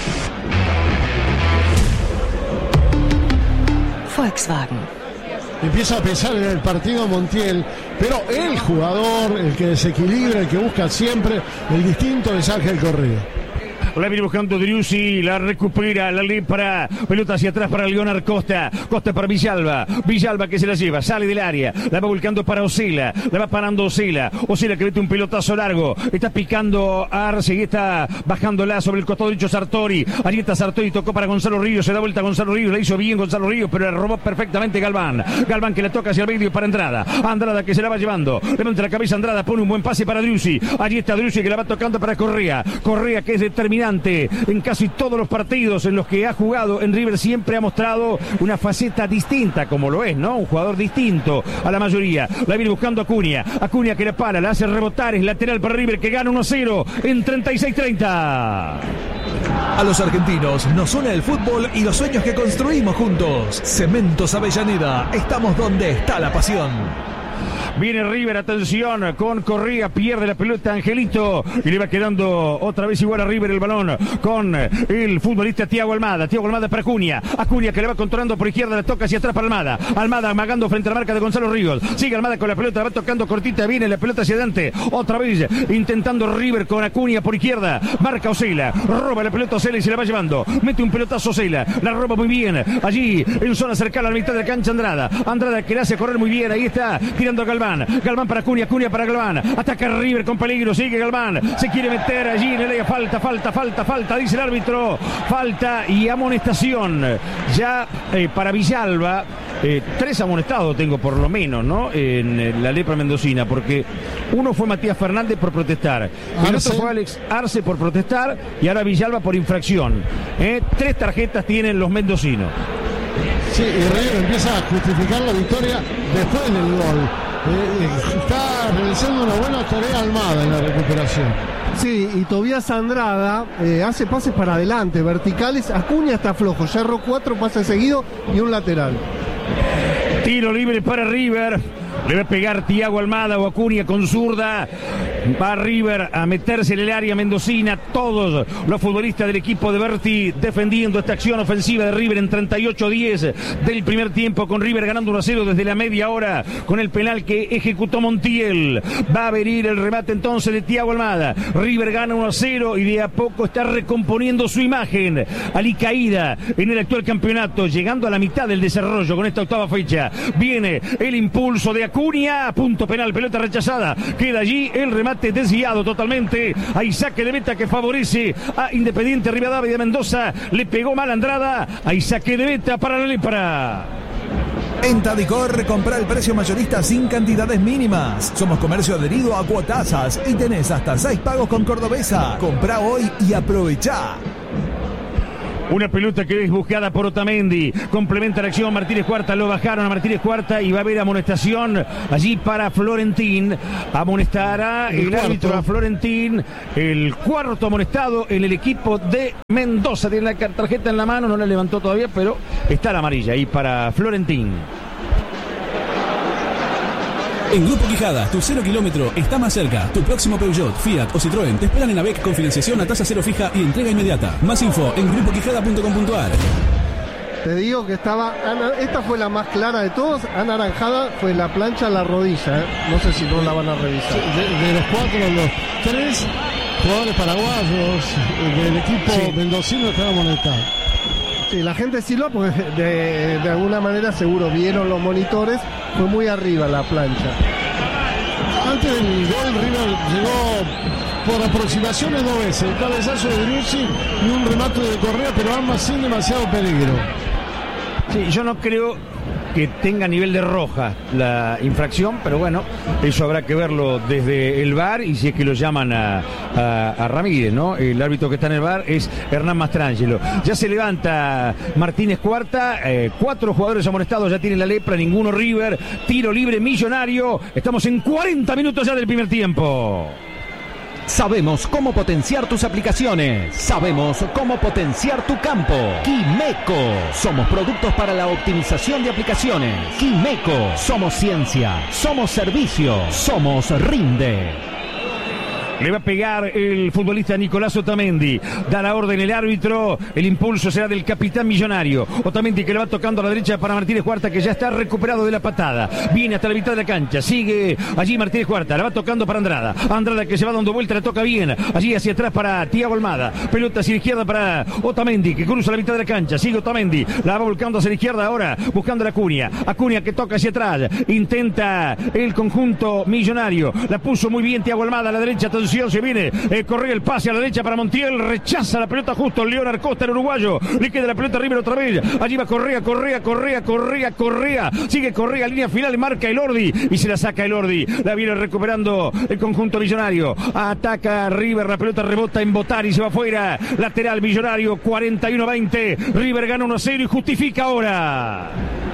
Volkswagen. Empieza a pensar en el partido Montiel, pero el jugador, el que desequilibra, el que busca siempre el distinto es Ángel Correa. La viene buscando Driussi, la recupera, la lepra, pelota hacia atrás para Leonard Costa, Costa para Villalba que se la lleva, sale del área, la va volcando para Osela, la va parando Osela que mete un pelotazo largo, está picando a Arce y está bajándola sobre el costado derecho Sartori, allí está Sartori, tocó para Gonzalo Ríos, se da vuelta a Gonzalo Ríos, la hizo bien Gonzalo Ríos, pero la robó perfectamente Galván que la toca hacia el medio para Andrada que se la va llevando, levanta la cabeza Andrada, pone un buen pase para Driussi, allí está Driussi que la va tocando para Correa que es determinante en casi todos los partidos en los que ha jugado en River, siempre ha mostrado una faceta distinta, como lo es, ¿no? Un jugador distinto a la mayoría. La viene buscando Acuña que la para, la hace rebotar, es lateral para River que gana 1-0 en 36-30. A los argentinos nos une el fútbol y los sueños que construimos juntos. Cementos Avellaneda, estamos donde está la pasión. Viene River, atención, con Correa, pierde la pelota Angelito y le va quedando otra vez igual a River el balón con el futbolista Thiago Almada para Acuña que le va controlando por izquierda, la toca hacia atrás para Almada amagando frente a la marca de Gonzalo Ríos, sigue Almada con la pelota, va tocando cortita, viene la pelota hacia adelante, otra vez intentando River con Acuña por izquierda, marca Osela, roba la pelota Osela y se la va llevando, mete un pelotazo Osela, la roba muy bien, allí en zona cercana a la mitad de la cancha Andrada que le hace correr muy bien, ahí está tirando a Galván para Acuña para Galván, ataca River con peligro, sigue Galván, se quiere meter allí en el área, falta, dice el árbitro, falta y amonestación ya para Villalba, 3 amonestados tengo por lo menos, ¿no? En la lepra mendocina, porque uno fue Matías Fernández por protestar, el otro fue Alex Arce por protestar y ahora Villalba por infracción, 3 tarjetas tienen los mendocinos. Sí, y River empieza a justificar la victoria después del gol. Está realizando una buena tarea Almada en la recuperación. Sí, y Tobías Andrada hace pases para adelante, verticales. Acuña está flojo, ya erró 4 pases seguidos y un lateral. Tiro libre para River. Le va a pegar Thiago Almada o Acuña con zurda. Va River a meterse en el área mendocina. Todos los futbolistas del equipo de Berti defendiendo esta acción ofensiva de River en 38-10 del primer tiempo, con River ganando 1-0 desde la media hora con el penal que ejecutó Montiel. Va a venir el remate entonces de Thiago Almada. River gana 1-0 y de a poco está recomponiendo su imagen alicaída en el actual campeonato, llegando a la mitad del desarrollo con esta octava fecha. Viene el impulso de Acuña, punto penal, pelota rechazada, queda allí el remate desviado totalmente. Hay saque de meta que favorece a Independiente Rivadavia de Mendoza. Le pegó mal Andrada. Hay saque de meta para la Lepra. En Tadicor, compra el precio mayorista sin cantidades mínimas. Somos comercio adherido a Cuotasas y tenés hasta 6 pagos con Cordobesa. Comprá hoy y aprovechá. Una pelota que es buscada por Otamendi. Complementa la acción Martínez Cuarta. Lo bajaron a Martínez Cuarta y va a haber amonestación allí para Florentín. Amonestará el árbitro a Florentín. El cuarto amonestado en el equipo de Mendoza. Tiene la tarjeta en la mano, no la levantó todavía, pero está la amarilla ahí para Florentín. En Grupo Quijada, tu 0 kilómetro está más cerca. Tu próximo Peugeot, Fiat o Citroën te esperan en AVEC con financiación a tasa cero fija y entrega inmediata. Más info en grupoquijada.com.ar. Te digo que esta fue la más clara de todos. Anaranjada fue la plancha a la rodilla. No sé si no la van a revisar. De los 4, los 3 jugadores paraguayos del equipo mendocino estaban amonestados. Sí, la gente silba porque de alguna manera seguro vieron los monitores. Fue muy arriba la plancha. Antes del gol, River llegó por aproximaciones 2 veces. El cabezazo de Driussi y un remate de Correa, pero ambas sin demasiado peligro. Sí, yo no creo que tenga nivel de roja la infracción, pero bueno, eso habrá que verlo desde el VAR y si es que lo llaman a Ramírez, ¿no? El árbitro que está en el VAR es Hernán Mastrangelo. Ya se levanta Martínez Cuarta, 4 jugadores amonestados, ya tiene la Lepra, ninguno River, tiro libre Millonario. Estamos en 40 minutos ya del primer tiempo. Sabemos cómo potenciar tus aplicaciones. Sabemos cómo potenciar tu campo. Quimeco. Somos productos para la optimización de aplicaciones. Quimeco. Somos ciencia. Somos servicio. Somos Rinde. Le va a pegar el futbolista Nicolás Otamendi. Da la orden el árbitro. El impulso será del capitán Millonario. Otamendi que le va tocando a la derecha para Martínez Cuarta, que ya está recuperado de la patada. Viene hasta la mitad de la cancha. Sigue allí Martínez Cuarta. La va tocando para Andrada. Andrada que se va dando vuelta. La toca bien. Allí hacia atrás para Thiago Almada. Pelota hacia la izquierda para Otamendi, que cruza la mitad de la cancha. Sigue Otamendi. La va volcando hacia la izquierda ahora. Buscando a Acuña. Acuña que toca hacia atrás. Intenta el conjunto Millonario. La puso muy bien Thiago Almada a la derecha. Se viene, corre el pase a la derecha para Montiel, rechaza la pelota justo Leonard Costa, el uruguayo, le queda la pelota a River otra vez, allí va Correa, sigue Correa, línea final, marca Elordi y se la saca Elordi, la viene recuperando el conjunto Millonario, ataca River, la pelota rebota en Botari, se va afuera, lateral Millonario, 41-20, River gana 1-0 y justifica ahora.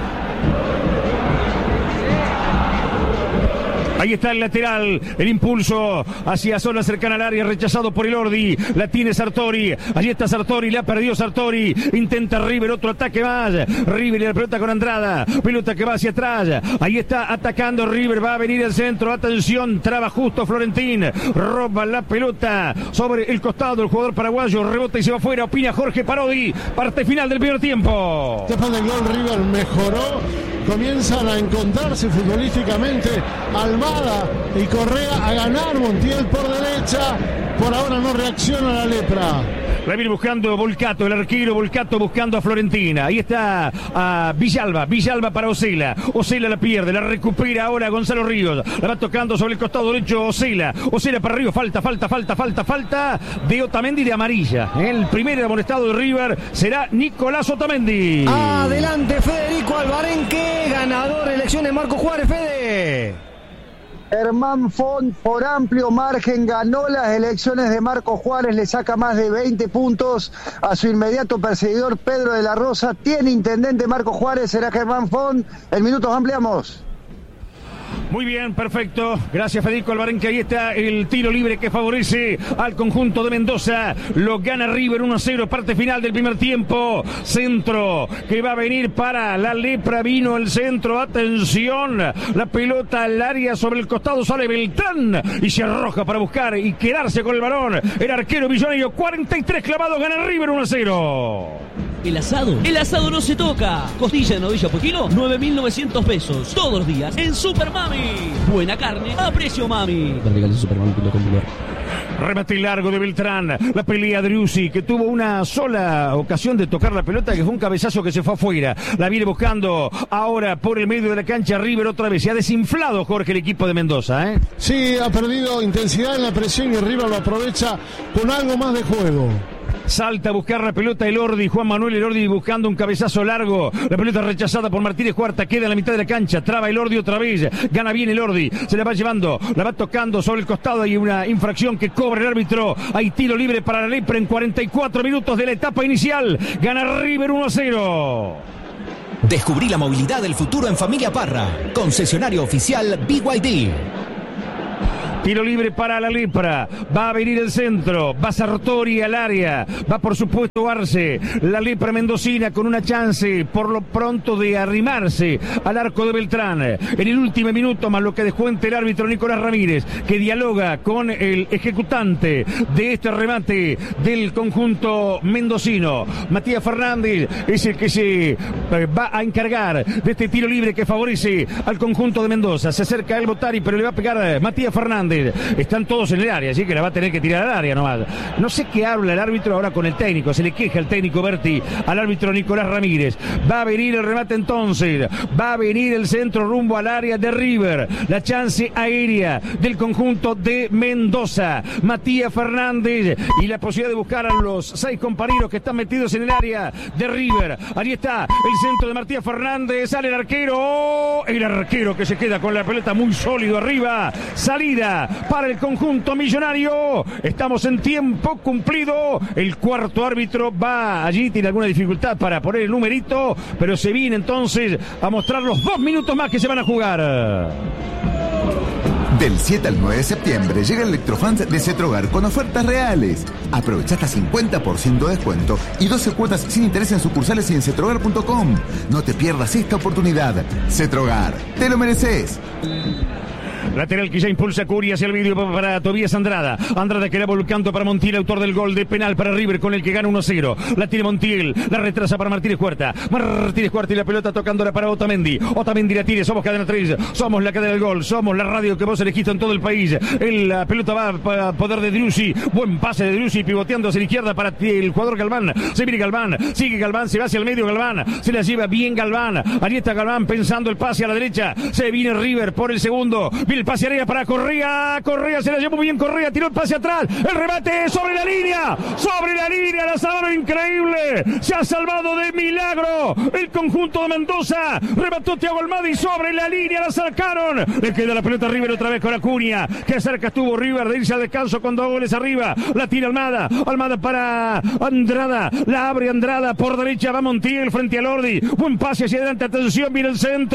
Ahí está el lateral, el impulso hacia zona cercana al área, rechazado por Elordi, la tiene Sartori, allí está Sartori, le ha perdido Sartori, intenta River, otro ataque más, River y la pelota con Andrada, pelota que va hacia atrás, ahí está atacando River, va a venir el centro, atención, traba justo Florentín, roba la pelota sobre el costado, el jugador paraguayo, rebota y se va afuera, opina Jorge Parodi, parte final del primer tiempo. Después del gol River mejoró, comienzan a encontrarse futbolísticamente Almada y Correa a ganar, Montiel por derecha, por ahora no reacciona la Lepra. La viene buscando Volcato, el arquero Volcato buscando a Florentina. Ahí está a Villalba para Osela. Osela la pierde, la recupera ahora Gonzalo Ríos. La va tocando sobre el costado derecho Osela para Ríos, falta de Otamendi de amarilla. El primer amonestado de River será Nicolás Otamendi. Adelante Federico Albarenque, ganador de elecciones Marco Juárez. Fede. Germán Font por amplio margen ganó las elecciones de Marco Juárez, le saca más de 20 puntos a su inmediato perseguidor Pedro de la Rosa. Tiene intendente Marco Juárez, será Germán Font. En minutos ampliamos. Muy bien, perfecto. Gracias, Federico Albarén, que ahí está el tiro libre que favorece al conjunto de Mendoza. Lo gana River 1-0, parte final del primer tiempo. Centro que va a venir para la Lepra. Vino el centro. Atención. La pelota al área sobre el costado. Sale Beltrán y se arroja para buscar y quedarse con el balón. El arquero millonario. 43 clavados. Gana River 1-0. El asado no se toca. Costilla de novilla por kilo, 9.900 pesos. Todos los días en Super Mami. Buena carne a precio mami. Remate largo de Beltrán. La pelea de Driussi, que tuvo una sola ocasión de tocar la pelota, que fue un cabezazo que se fue afuera. La viene buscando ahora por el medio de la cancha River otra vez. Se ha desinflado, Jorge, el equipo de Mendoza, ¿eh? Sí, ha perdido intensidad en la presión y River lo aprovecha con algo más de juego. Salta a buscar la pelota Elordi, Juan Manuel Elordi buscando un cabezazo largo. La pelota rechazada por Martínez Cuarta, queda en la mitad de la cancha. Traba Elordi otra vez, gana bien Elordi, se la va llevando, la va tocando sobre el costado. Hay una infracción que cobra el árbitro. Hay tiro libre para la Lepra en 44 minutos de la etapa inicial. Gana River 1-0. Descubrí la movilidad del futuro en Familia Parra. Concesionario oficial BYD. Tiro libre para la Lepra. Va a venir el centro. Va Sartori al área. Va por supuesto Arce. La Lepra mendocina con una chance por lo pronto de arrimarse al arco de Beltrán. En el último minuto, más lo que descuenta el árbitro Nicolás Ramírez, que dialoga con el ejecutante de este remate del conjunto mendocino. Matías Fernández es el que se va a encargar de este tiro libre que favorece al conjunto de Mendoza. Se acerca el Botari, pero le va a pegar Matías Fernández. Están todos en el área, así que la va a tener que tirar al área nomás. No sé qué habla el árbitro ahora con el técnico. Se le queja el técnico Berti al árbitro Nicolás Ramírez. Va a venir el remate entonces. Va a venir el centro rumbo al área de River. La chance aérea del conjunto de Mendoza. Matías Fernández y la posibilidad de buscar a los 6 compañeros que están metidos en el área de River. Ahí está el centro de Matías Fernández. Sale el arquero. El arquero que se queda con la pelota muy sólido arriba. Salida para el conjunto millonario. Estamos en tiempo cumplido. El cuarto árbitro va allí, tiene alguna dificultad para poner el numerito, pero se viene entonces a mostrar los 2 minutos más que se van a jugar. Del 7 al 9 de septiembre llega Electrofans de Cetrogar con ofertas reales. Aprovecha hasta 50% de descuento y 12 cuotas sin interés en sucursales y en cetrogar.com. No te pierdas esta oportunidad. Cetrogar, te lo mereces. Lateral que ya impulsa Curi hacia el vídeo para Tobías Andrada. Andrada que la va volcando para Montiel, autor del gol de penal para River con el que gana 1-0. La tiene Montiel, la retrasa para Martínez Cuarta. Martínez Cuarta y la pelota tocándola para Otamendi. Otamendi la tiene, somos Cadena 3, somos la cadena del gol, somos la radio que vos elegiste en todo el país. La pelota va para poder de Driussi. Buen pase de Driussi pivoteando hacia la izquierda para el jugador Galván. Se viene Galván, sigue Galván, se va hacia el medio Galván. Se la lleva bien Galván. Ahí está Galván pensando el pase a la derecha. Se viene River por el segundo. Viene el pase arriba para Correa. Correa se la llevó muy bien. Correa tiró el pase atrás. El remate sobre la línea. Sobre la línea. La salvaron increíble. Se ha salvado de milagro el conjunto de Mendoza. Remató Thiago Almada y sobre la línea la sacaron. Le queda la pelota a River otra vez con Acuña. Que cerca estuvo River de irse al descanso con 2 goles arriba. La tira Almada. Almada para Andrada. La abre Andrada. Por derecha va Montiel frente a Lordi. Buen pase hacia adelante. Atención. Viene el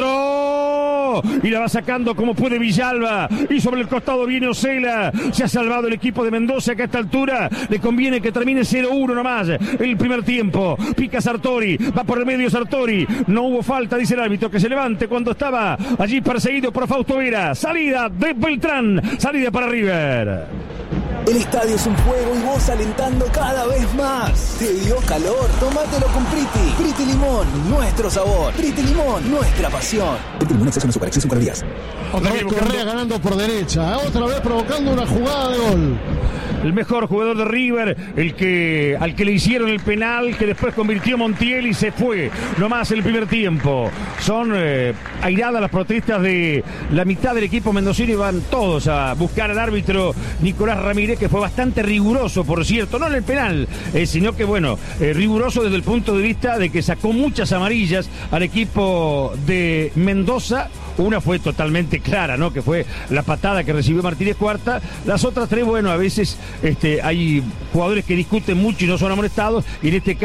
centro. Y la va sacando como puede Villalba. Y sobre el costado viene Ocela. Se ha salvado el equipo de Mendoza que a esta altura le conviene que termine 0-1 nomás el primer tiempo. Pica Sartori, va por el medio Sartori. No hubo falta, dice el árbitro, que se levante cuando estaba allí perseguido por Fausto Vera. Salida de Beltrán, salida para River. El estadio es un juego y vos alentando cada vez más. ¿Te dio calor? Tómatelo con Priti. Priti Limón, nuestro sabor. Priti Limón, nuestra pasión. Priti Limón, exceso en Super, exceso en calorías. Otra vez Correa ganando por derecha. Otra vez provocando una jugada de gol. El mejor jugador de River, al que le hicieron el penal, que después convirtió Montiel y se fue nomás el primer tiempo. Son airadas las protestas de la mitad del equipo mendocino y van todos a buscar al árbitro Nicolás Ramírez, que fue bastante riguroso, por cierto, no en el penal, sino que riguroso desde el punto de vista de que sacó muchas amarillas al equipo de Mendoza. Una fue totalmente clara, ¿no? Que fue la patada que recibió Martínez Cuarta. Las otras 3, a veces hay jugadores que discuten mucho y no son amonestados. Y en este caso,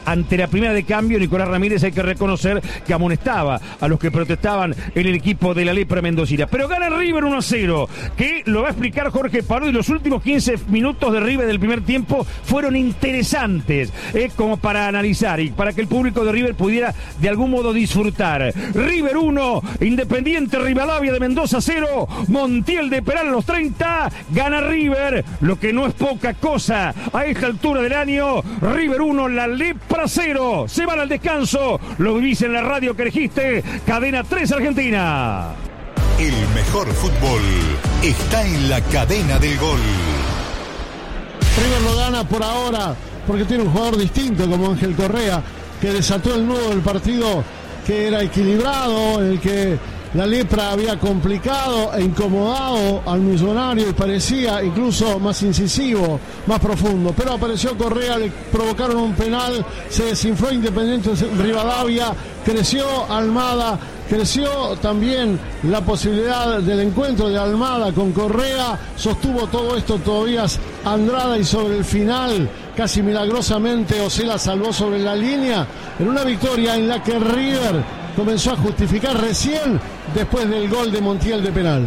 ante la primera de cambio, Nicolás Ramírez hay que reconocer que amonestaba a los que protestaban en el equipo de la lepra mendocina. Pero gana River 1-0, que lo va a explicar Jorge Parodi. Los últimos 15 minutos de River del primer tiempo fueron interesantes, como para analizar y para que el público de River pudiera de algún modo disfrutar. River 1, Independiente Rivadavia de Mendoza 0, Montiel de Peral a los 30, gana River, lo que no es poca cosa a esta altura del año. River 1, la lepra 0, se van al descanso, lo vivís en la radio que elegiste, Cadena 3 Argentina. El mejor fútbol está en la Cadena del Gol. River lo gana por ahora porque tiene un jugador distinto como Ángel Correa, que desató el nudo del partido, que era equilibrado, en el que la lepra había complicado e incomodado al Millonario y parecía incluso más incisivo, más profundo. Pero apareció Correa, le provocaron un penal, se desinfló Independiente Rivadavia, creció Almada, creció también la posibilidad del encuentro de Almada con Correa, sostuvo todo esto todavía Andrada y sobre el final, casi milagrosamente, Osela salvó sobre la línea, en una victoria en la que River comenzó a justificar recién después del gol de Montiel de penal.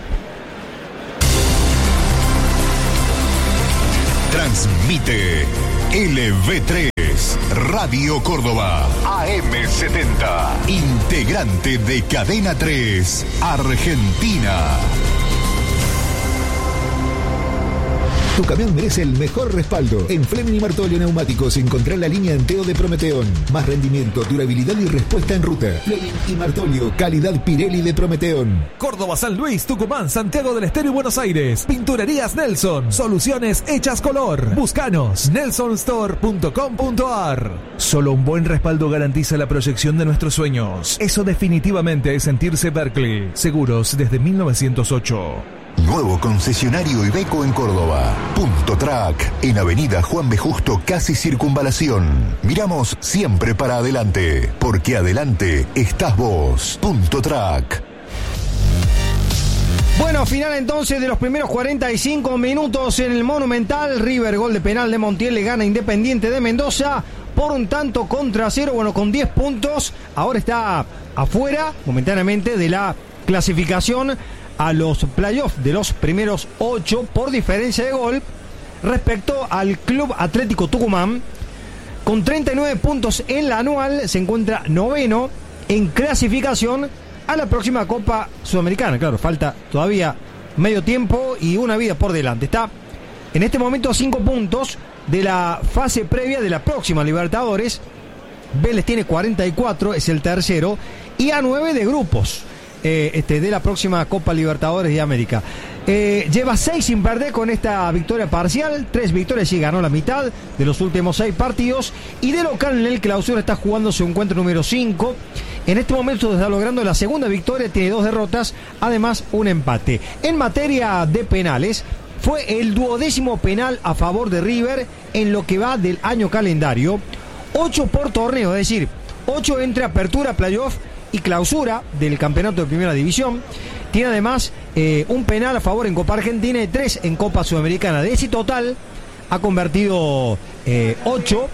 Transmite LV3 Radio Córdoba AM70, integrante de Cadena 3 Argentina. Tu camión merece el mejor respaldo. En Fleming y Martolio Neumáticos encontrá la línea Anteo de Prometeón. Más rendimiento, durabilidad y respuesta en ruta. Fleming y Martolio, calidad Pirelli de Prometeón. Córdoba, San Luis, Tucumán, Santiago del Estero y Buenos Aires. Pinturerías Nelson. Soluciones hechas color. Búscanos. nelsonstore.com.ar. Solo un buen respaldo garantiza la proyección de nuestros sueños. Eso definitivamente es sentirse Berkeley. Seguros desde 1908. Nuevo concesionario Iveco en Córdoba. Punto Track, en Avenida Juan B. Justo, casi Circunvalación. Miramos siempre para adelante, porque adelante estás vos. Punto Track. Bueno, final entonces de los primeros 45 minutos en el Monumental. River, gol de penal de Montiel, le gana Independiente de Mendoza por un tanto contra 0, bueno, con 10 puntos. Ahora está afuera momentáneamente de la clasificación a los playoffs de los primeros 8 por diferencia de gol respecto al Club Atlético Tucumán. Con 39 puntos en la anual se encuentra noveno en clasificación a la próxima Copa Sudamericana. Claro, falta todavía medio tiempo y una vida por delante. Está en este momento a 5 puntos de la fase previa de la próxima Libertadores. Vélez tiene 44, es el tercero, y a 9 de grupos de la próxima Copa Libertadores de América. Lleva 6 sin perder con esta victoria parcial, 3 victorias y ganó la mitad de los últimos 6 partidos, y de local en el Clausura está jugando su encuentro número 5. En este momento está logrando la segunda victoria, tiene 2 derrotas, además un empate. En materia de penales, fue el 12º penal a favor de River en lo que va del año calendario, 8 por torneo, es decir, 8 entre apertura, playoff y clausura del campeonato de primera división. Tiene además un penal a favor en Copa Argentina y 3 en Copa Sudamericana. De ese total ha convertido 8,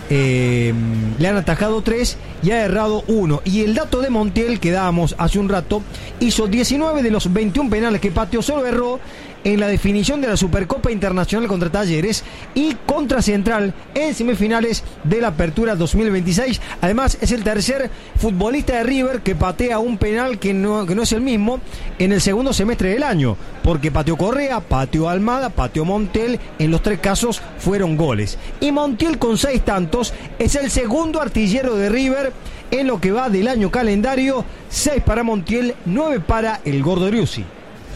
le han atajado 3 y ha errado 1. Y el dato de Montiel que dábamos hace un rato, hizo 19 de los 21 penales que pateó, solo erró en la definición de la Supercopa Internacional contra Talleres y contra Central en semifinales de la Apertura 2026. Además, es el tercer futbolista de River que patea un penal que no es el mismo en el segundo semestre del año, porque pateó Correa, pateó Almada, pateó Montiel, en los 3 casos fueron goles. Y Montiel, con 6 tantos, es el segundo artillero de River en lo que va del año calendario. 6 para Montiel, 9 para el Gordo Driussi.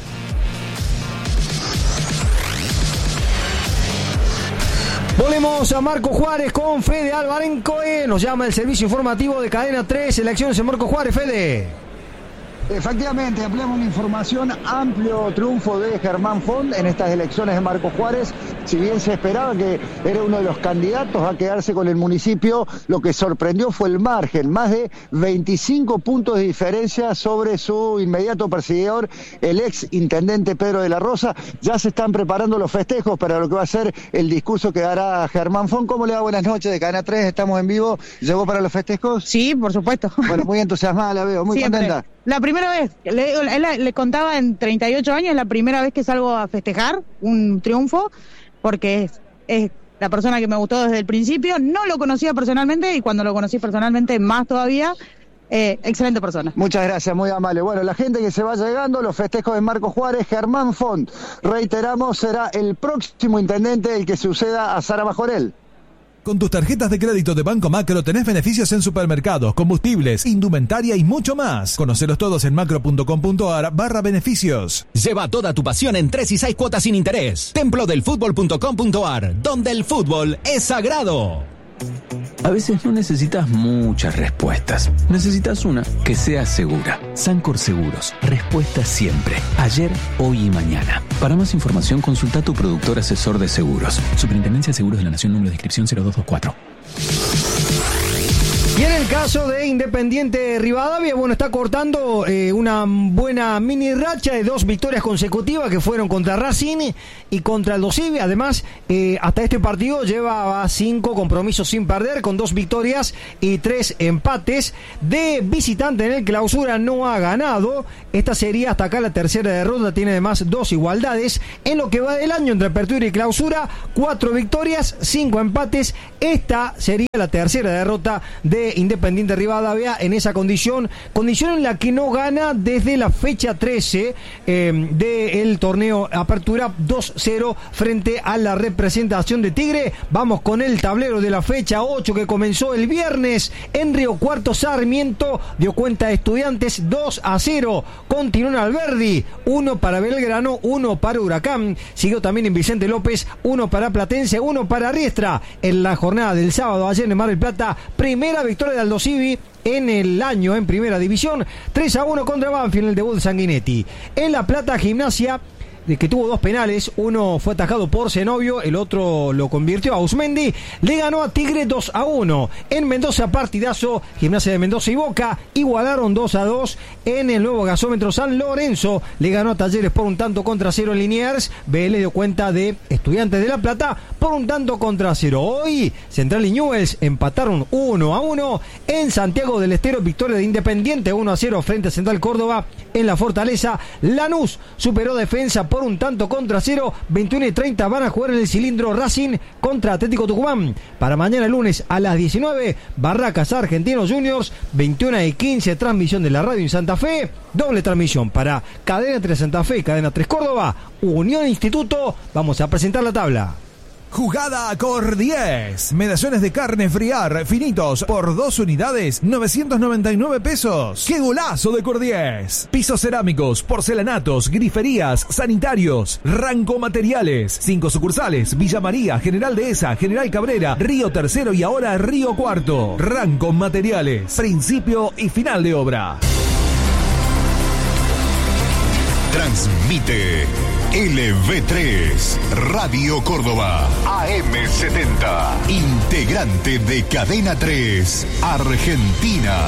Volvemos a Marco Juárez con Fede Alvarencoe. Nos llama el servicio informativo de Cadena 3. Elecciones en Marco Juárez, Fede. Efectivamente, ampliamos una información, amplio triunfo de Germán Font en estas elecciones de Marcos Juárez. Si bien se esperaba que era uno de los candidatos a quedarse con el municipio, lo que sorprendió fue el margen, más de 25 puntos de diferencia sobre su inmediato perseguidor, el ex intendente Pedro de la Rosa. Ya se están preparando los festejos para lo que va a ser el discurso que dará Germán Font. ¿Cómo le va? Buenas noches, de Cadena 3, estamos en vivo. ¿Llegó para los festejos? Sí, por supuesto. Bueno, muy entusiasmada la veo, muy Siempre. contenta. La primera vez, le contaba en 38 años, la primera vez que salgo a festejar un triunfo, porque es la persona que me gustó desde el principio. No lo conocía personalmente y cuando lo conocí personalmente más todavía. Excelente persona. Muchas gracias, muy amable. Bueno, la gente que se va llegando, los festejos de Marcos Juárez, Germán Font, reiteramos, será el próximo intendente el que suceda a Sara Majorel. Con tus tarjetas de crédito de Banco Macro tenés beneficios en supermercados, combustibles, indumentaria y mucho más. Conocelos todos en macro.com.ar/beneficios. Lleva toda tu pasión en 3 y 6 cuotas sin interés. Templodelfutbol.com.ar, donde el fútbol es sagrado. A veces no necesitas muchas respuestas. Necesitas una que sea segura. Sancor Seguros. Respuesta siempre. Ayer, hoy y mañana. Para más información, consulta a tu productor asesor de seguros. Superintendencia de Seguros de la Nación, número de inscripción 0224. Y en el caso de Independiente Rivadavia, bueno, está cortando una buena mini racha de 2 victorias consecutivas que fueron contra Racing y contra el Aldosivi. Además, hasta este partido lleva 5 compromisos sin perder, con 2 victorias y 3 empates. De visitante en el Clausura no ha ganado. Esta sería hasta acá la tercera derrota. Tiene además 2 igualdades. En lo que va del año entre Apertura y Clausura, 4 victorias, 5 empates. Esta sería la tercera derrota de Independiente Rivadavia en esa condición en la que no gana desde la fecha 13 del torneo Apertura, 2-0 frente a la representación de Tigre. Vamos con el tablero de la fecha 8 que comenzó el viernes en Río Cuarto. Sarmiento dio cuenta de Estudiantes 2-0. Continuó en Alberdi, 1 para Belgrano, 1 para Huracán. Siguió también en Vicente López, 1 para Platense, 1 para Riestra. En la jornada del sábado ayer en Mar del Plata, primera victoria de Aldosivi en el año en primera división, 3-1 contra Banfield en el debut de Sanguinetti. En La Plata, Gimnasia, que tuvo 2 penales, uno fue atajado por Zenobio, el otro lo convirtió a Ausmendi, le ganó a Tigre 2-1. En Mendoza, partidazo, Gimnasia de Mendoza y Boca igualaron 2-2. En el nuevo gasómetro, San Lorenzo le ganó a Talleres por 1-0 en Liniers. Vélez dio cuenta de Estudiantes de La Plata por 1-0. Hoy Central y Newell's empataron 1-1. En Santiago del Estero, victoria de Independiente 1-0 frente a Central Córdoba. En la Fortaleza, Lanús superó Defensa por 1-0. 21:30 van a jugar en el cilindro Racing contra Atlético Tucumán. Para mañana lunes a las 19, Barracas Argentinos Juniors, 21:15, transmisión de la radio en Santa Fe. Doble transmisión para Cadena 3 Santa Fe y Cadena 3 Córdoba. Unión Instituto, vamos a presentar la tabla. Jugada Cor 10. Medallones de carne friar finitos por 2 unidades, 999 pesos. ¡Qué golazo de Cor 10! Pisos cerámicos, porcelanatos, griferías, sanitarios, Ranco Materiales. 5 sucursales: Villa María, General Dehesa, General Cabrera, Río Tercero y ahora Río Cuarto. Ranco Materiales. Principio y final de obra. Transmite LV3 Radio Córdoba AM70, integrante de Cadena 3 Argentina.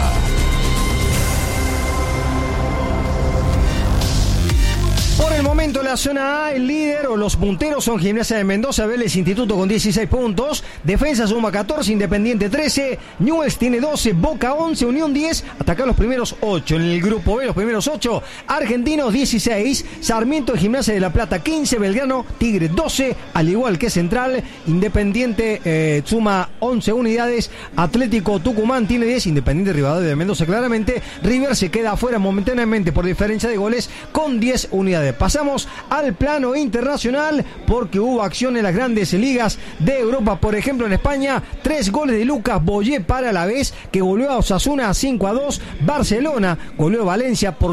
Por el momento, la zona A, el líder o los punteros son Gimnasia de Mendoza, Vélez Instituto con 16 puntos, Defensa suma 14, Independiente 13, Newell's tiene 12, Boca 11, Unión 10, hasta acá los primeros 8. En el grupo B, los primeros 8, Argentinos 16, Sarmiento y Gimnasia de La Plata 15, Belgrano, Tigre 12, al igual que Central. Independiente suma 11 unidades, Atlético Tucumán tiene 10, Independiente Rivadavia de Mendoza claramente, River se queda afuera momentáneamente por diferencia de goles con 10 unidades. Pasamos al plano internacional porque hubo acción en las grandes ligas de Europa. Por ejemplo, en España, 3 goles de Lucas Boyé para Alavés, que goleó a Osasuna 5-2. Barcelona goleó a Valencia por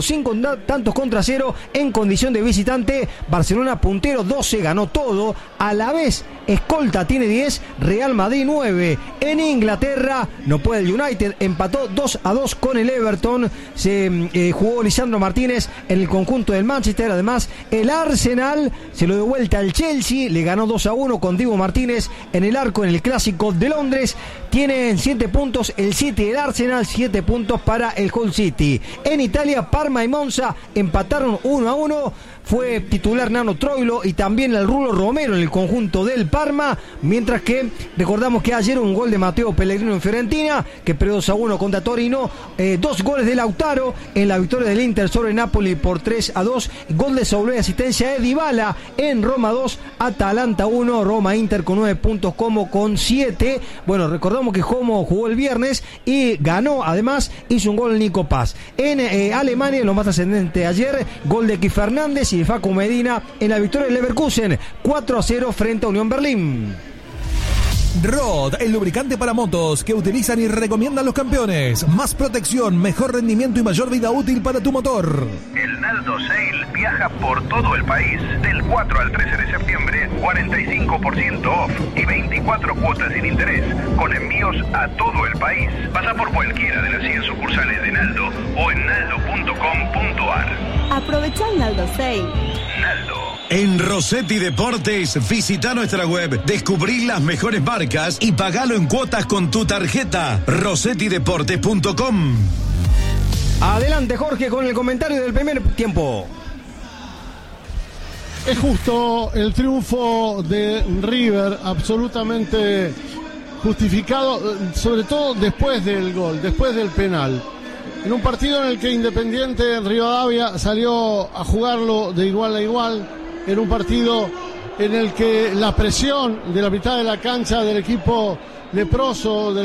5-0 en condición de visitante. Barcelona puntero 12, ganó todo. Alavés escolta tiene 10, Real Madrid 9. En Inglaterra no puede el United, empató 2-2 con el Everton. Se jugó Lisandro Martínez en el conjunto del Manchester. Además, el Arsenal se lo dio vuelta al Chelsea, le ganó 2-1 con Dibu Martínez en el arco en el Clásico de Londres. Tienen 7 puntos el City del Arsenal, 7 puntos para el Hull City. En Italia, Parma y Monza empataron 1-1. Fue titular Nano Troilo y también el Rulo Romero en el conjunto del Parma, mientras que recordamos que ayer un gol de Matteo Pellegrino en Fiorentina, que perdió 2-1 contra Torino, 2 goles de Lautaro en la victoria del Inter sobre Napoli por 3-2, gol de Soule, asistencia de Dybala en Roma 2, Atalanta 1, Roma Inter con 9 puntos, Como con 7. Bueno, recordamos que Como jugó el viernes y ganó, además hizo un gol el Nico Paz. En Alemania, lo más trascendente ayer, gol de Ki Fernández y Facu Medina en la victoria del Leverkusen 4-0 frente a Unión Berlín. Rod, el lubricante para motos que utilizan y recomiendan los campeones. Más protección, mejor rendimiento y mayor vida útil para tu motor. El Naldo Sale viaja por todo el país. Del 4 al 13 de septiembre, 45% off y 24 cuotas sin interés, con envíos a todo el país. Pasa por cualquiera de las 100 sucursales de Naldo o en naldo.com.ar. Aprovecha el Naldo Sale. Naldo. En Rossetti Deportes, visita nuestra web, descubrí las mejores marcas y pagalo en cuotas con tu tarjeta. RossettiDeportes.com. Adelante, Jorge, con el comentario del primer tiempo. Es justo el triunfo de River, absolutamente justificado, sobre todo después del gol, después del penal. En un partido en el que Independiente Rivadavia salió a jugarlo de igual a igual, en un partido en el que la presión de la mitad de la cancha del equipo leproso,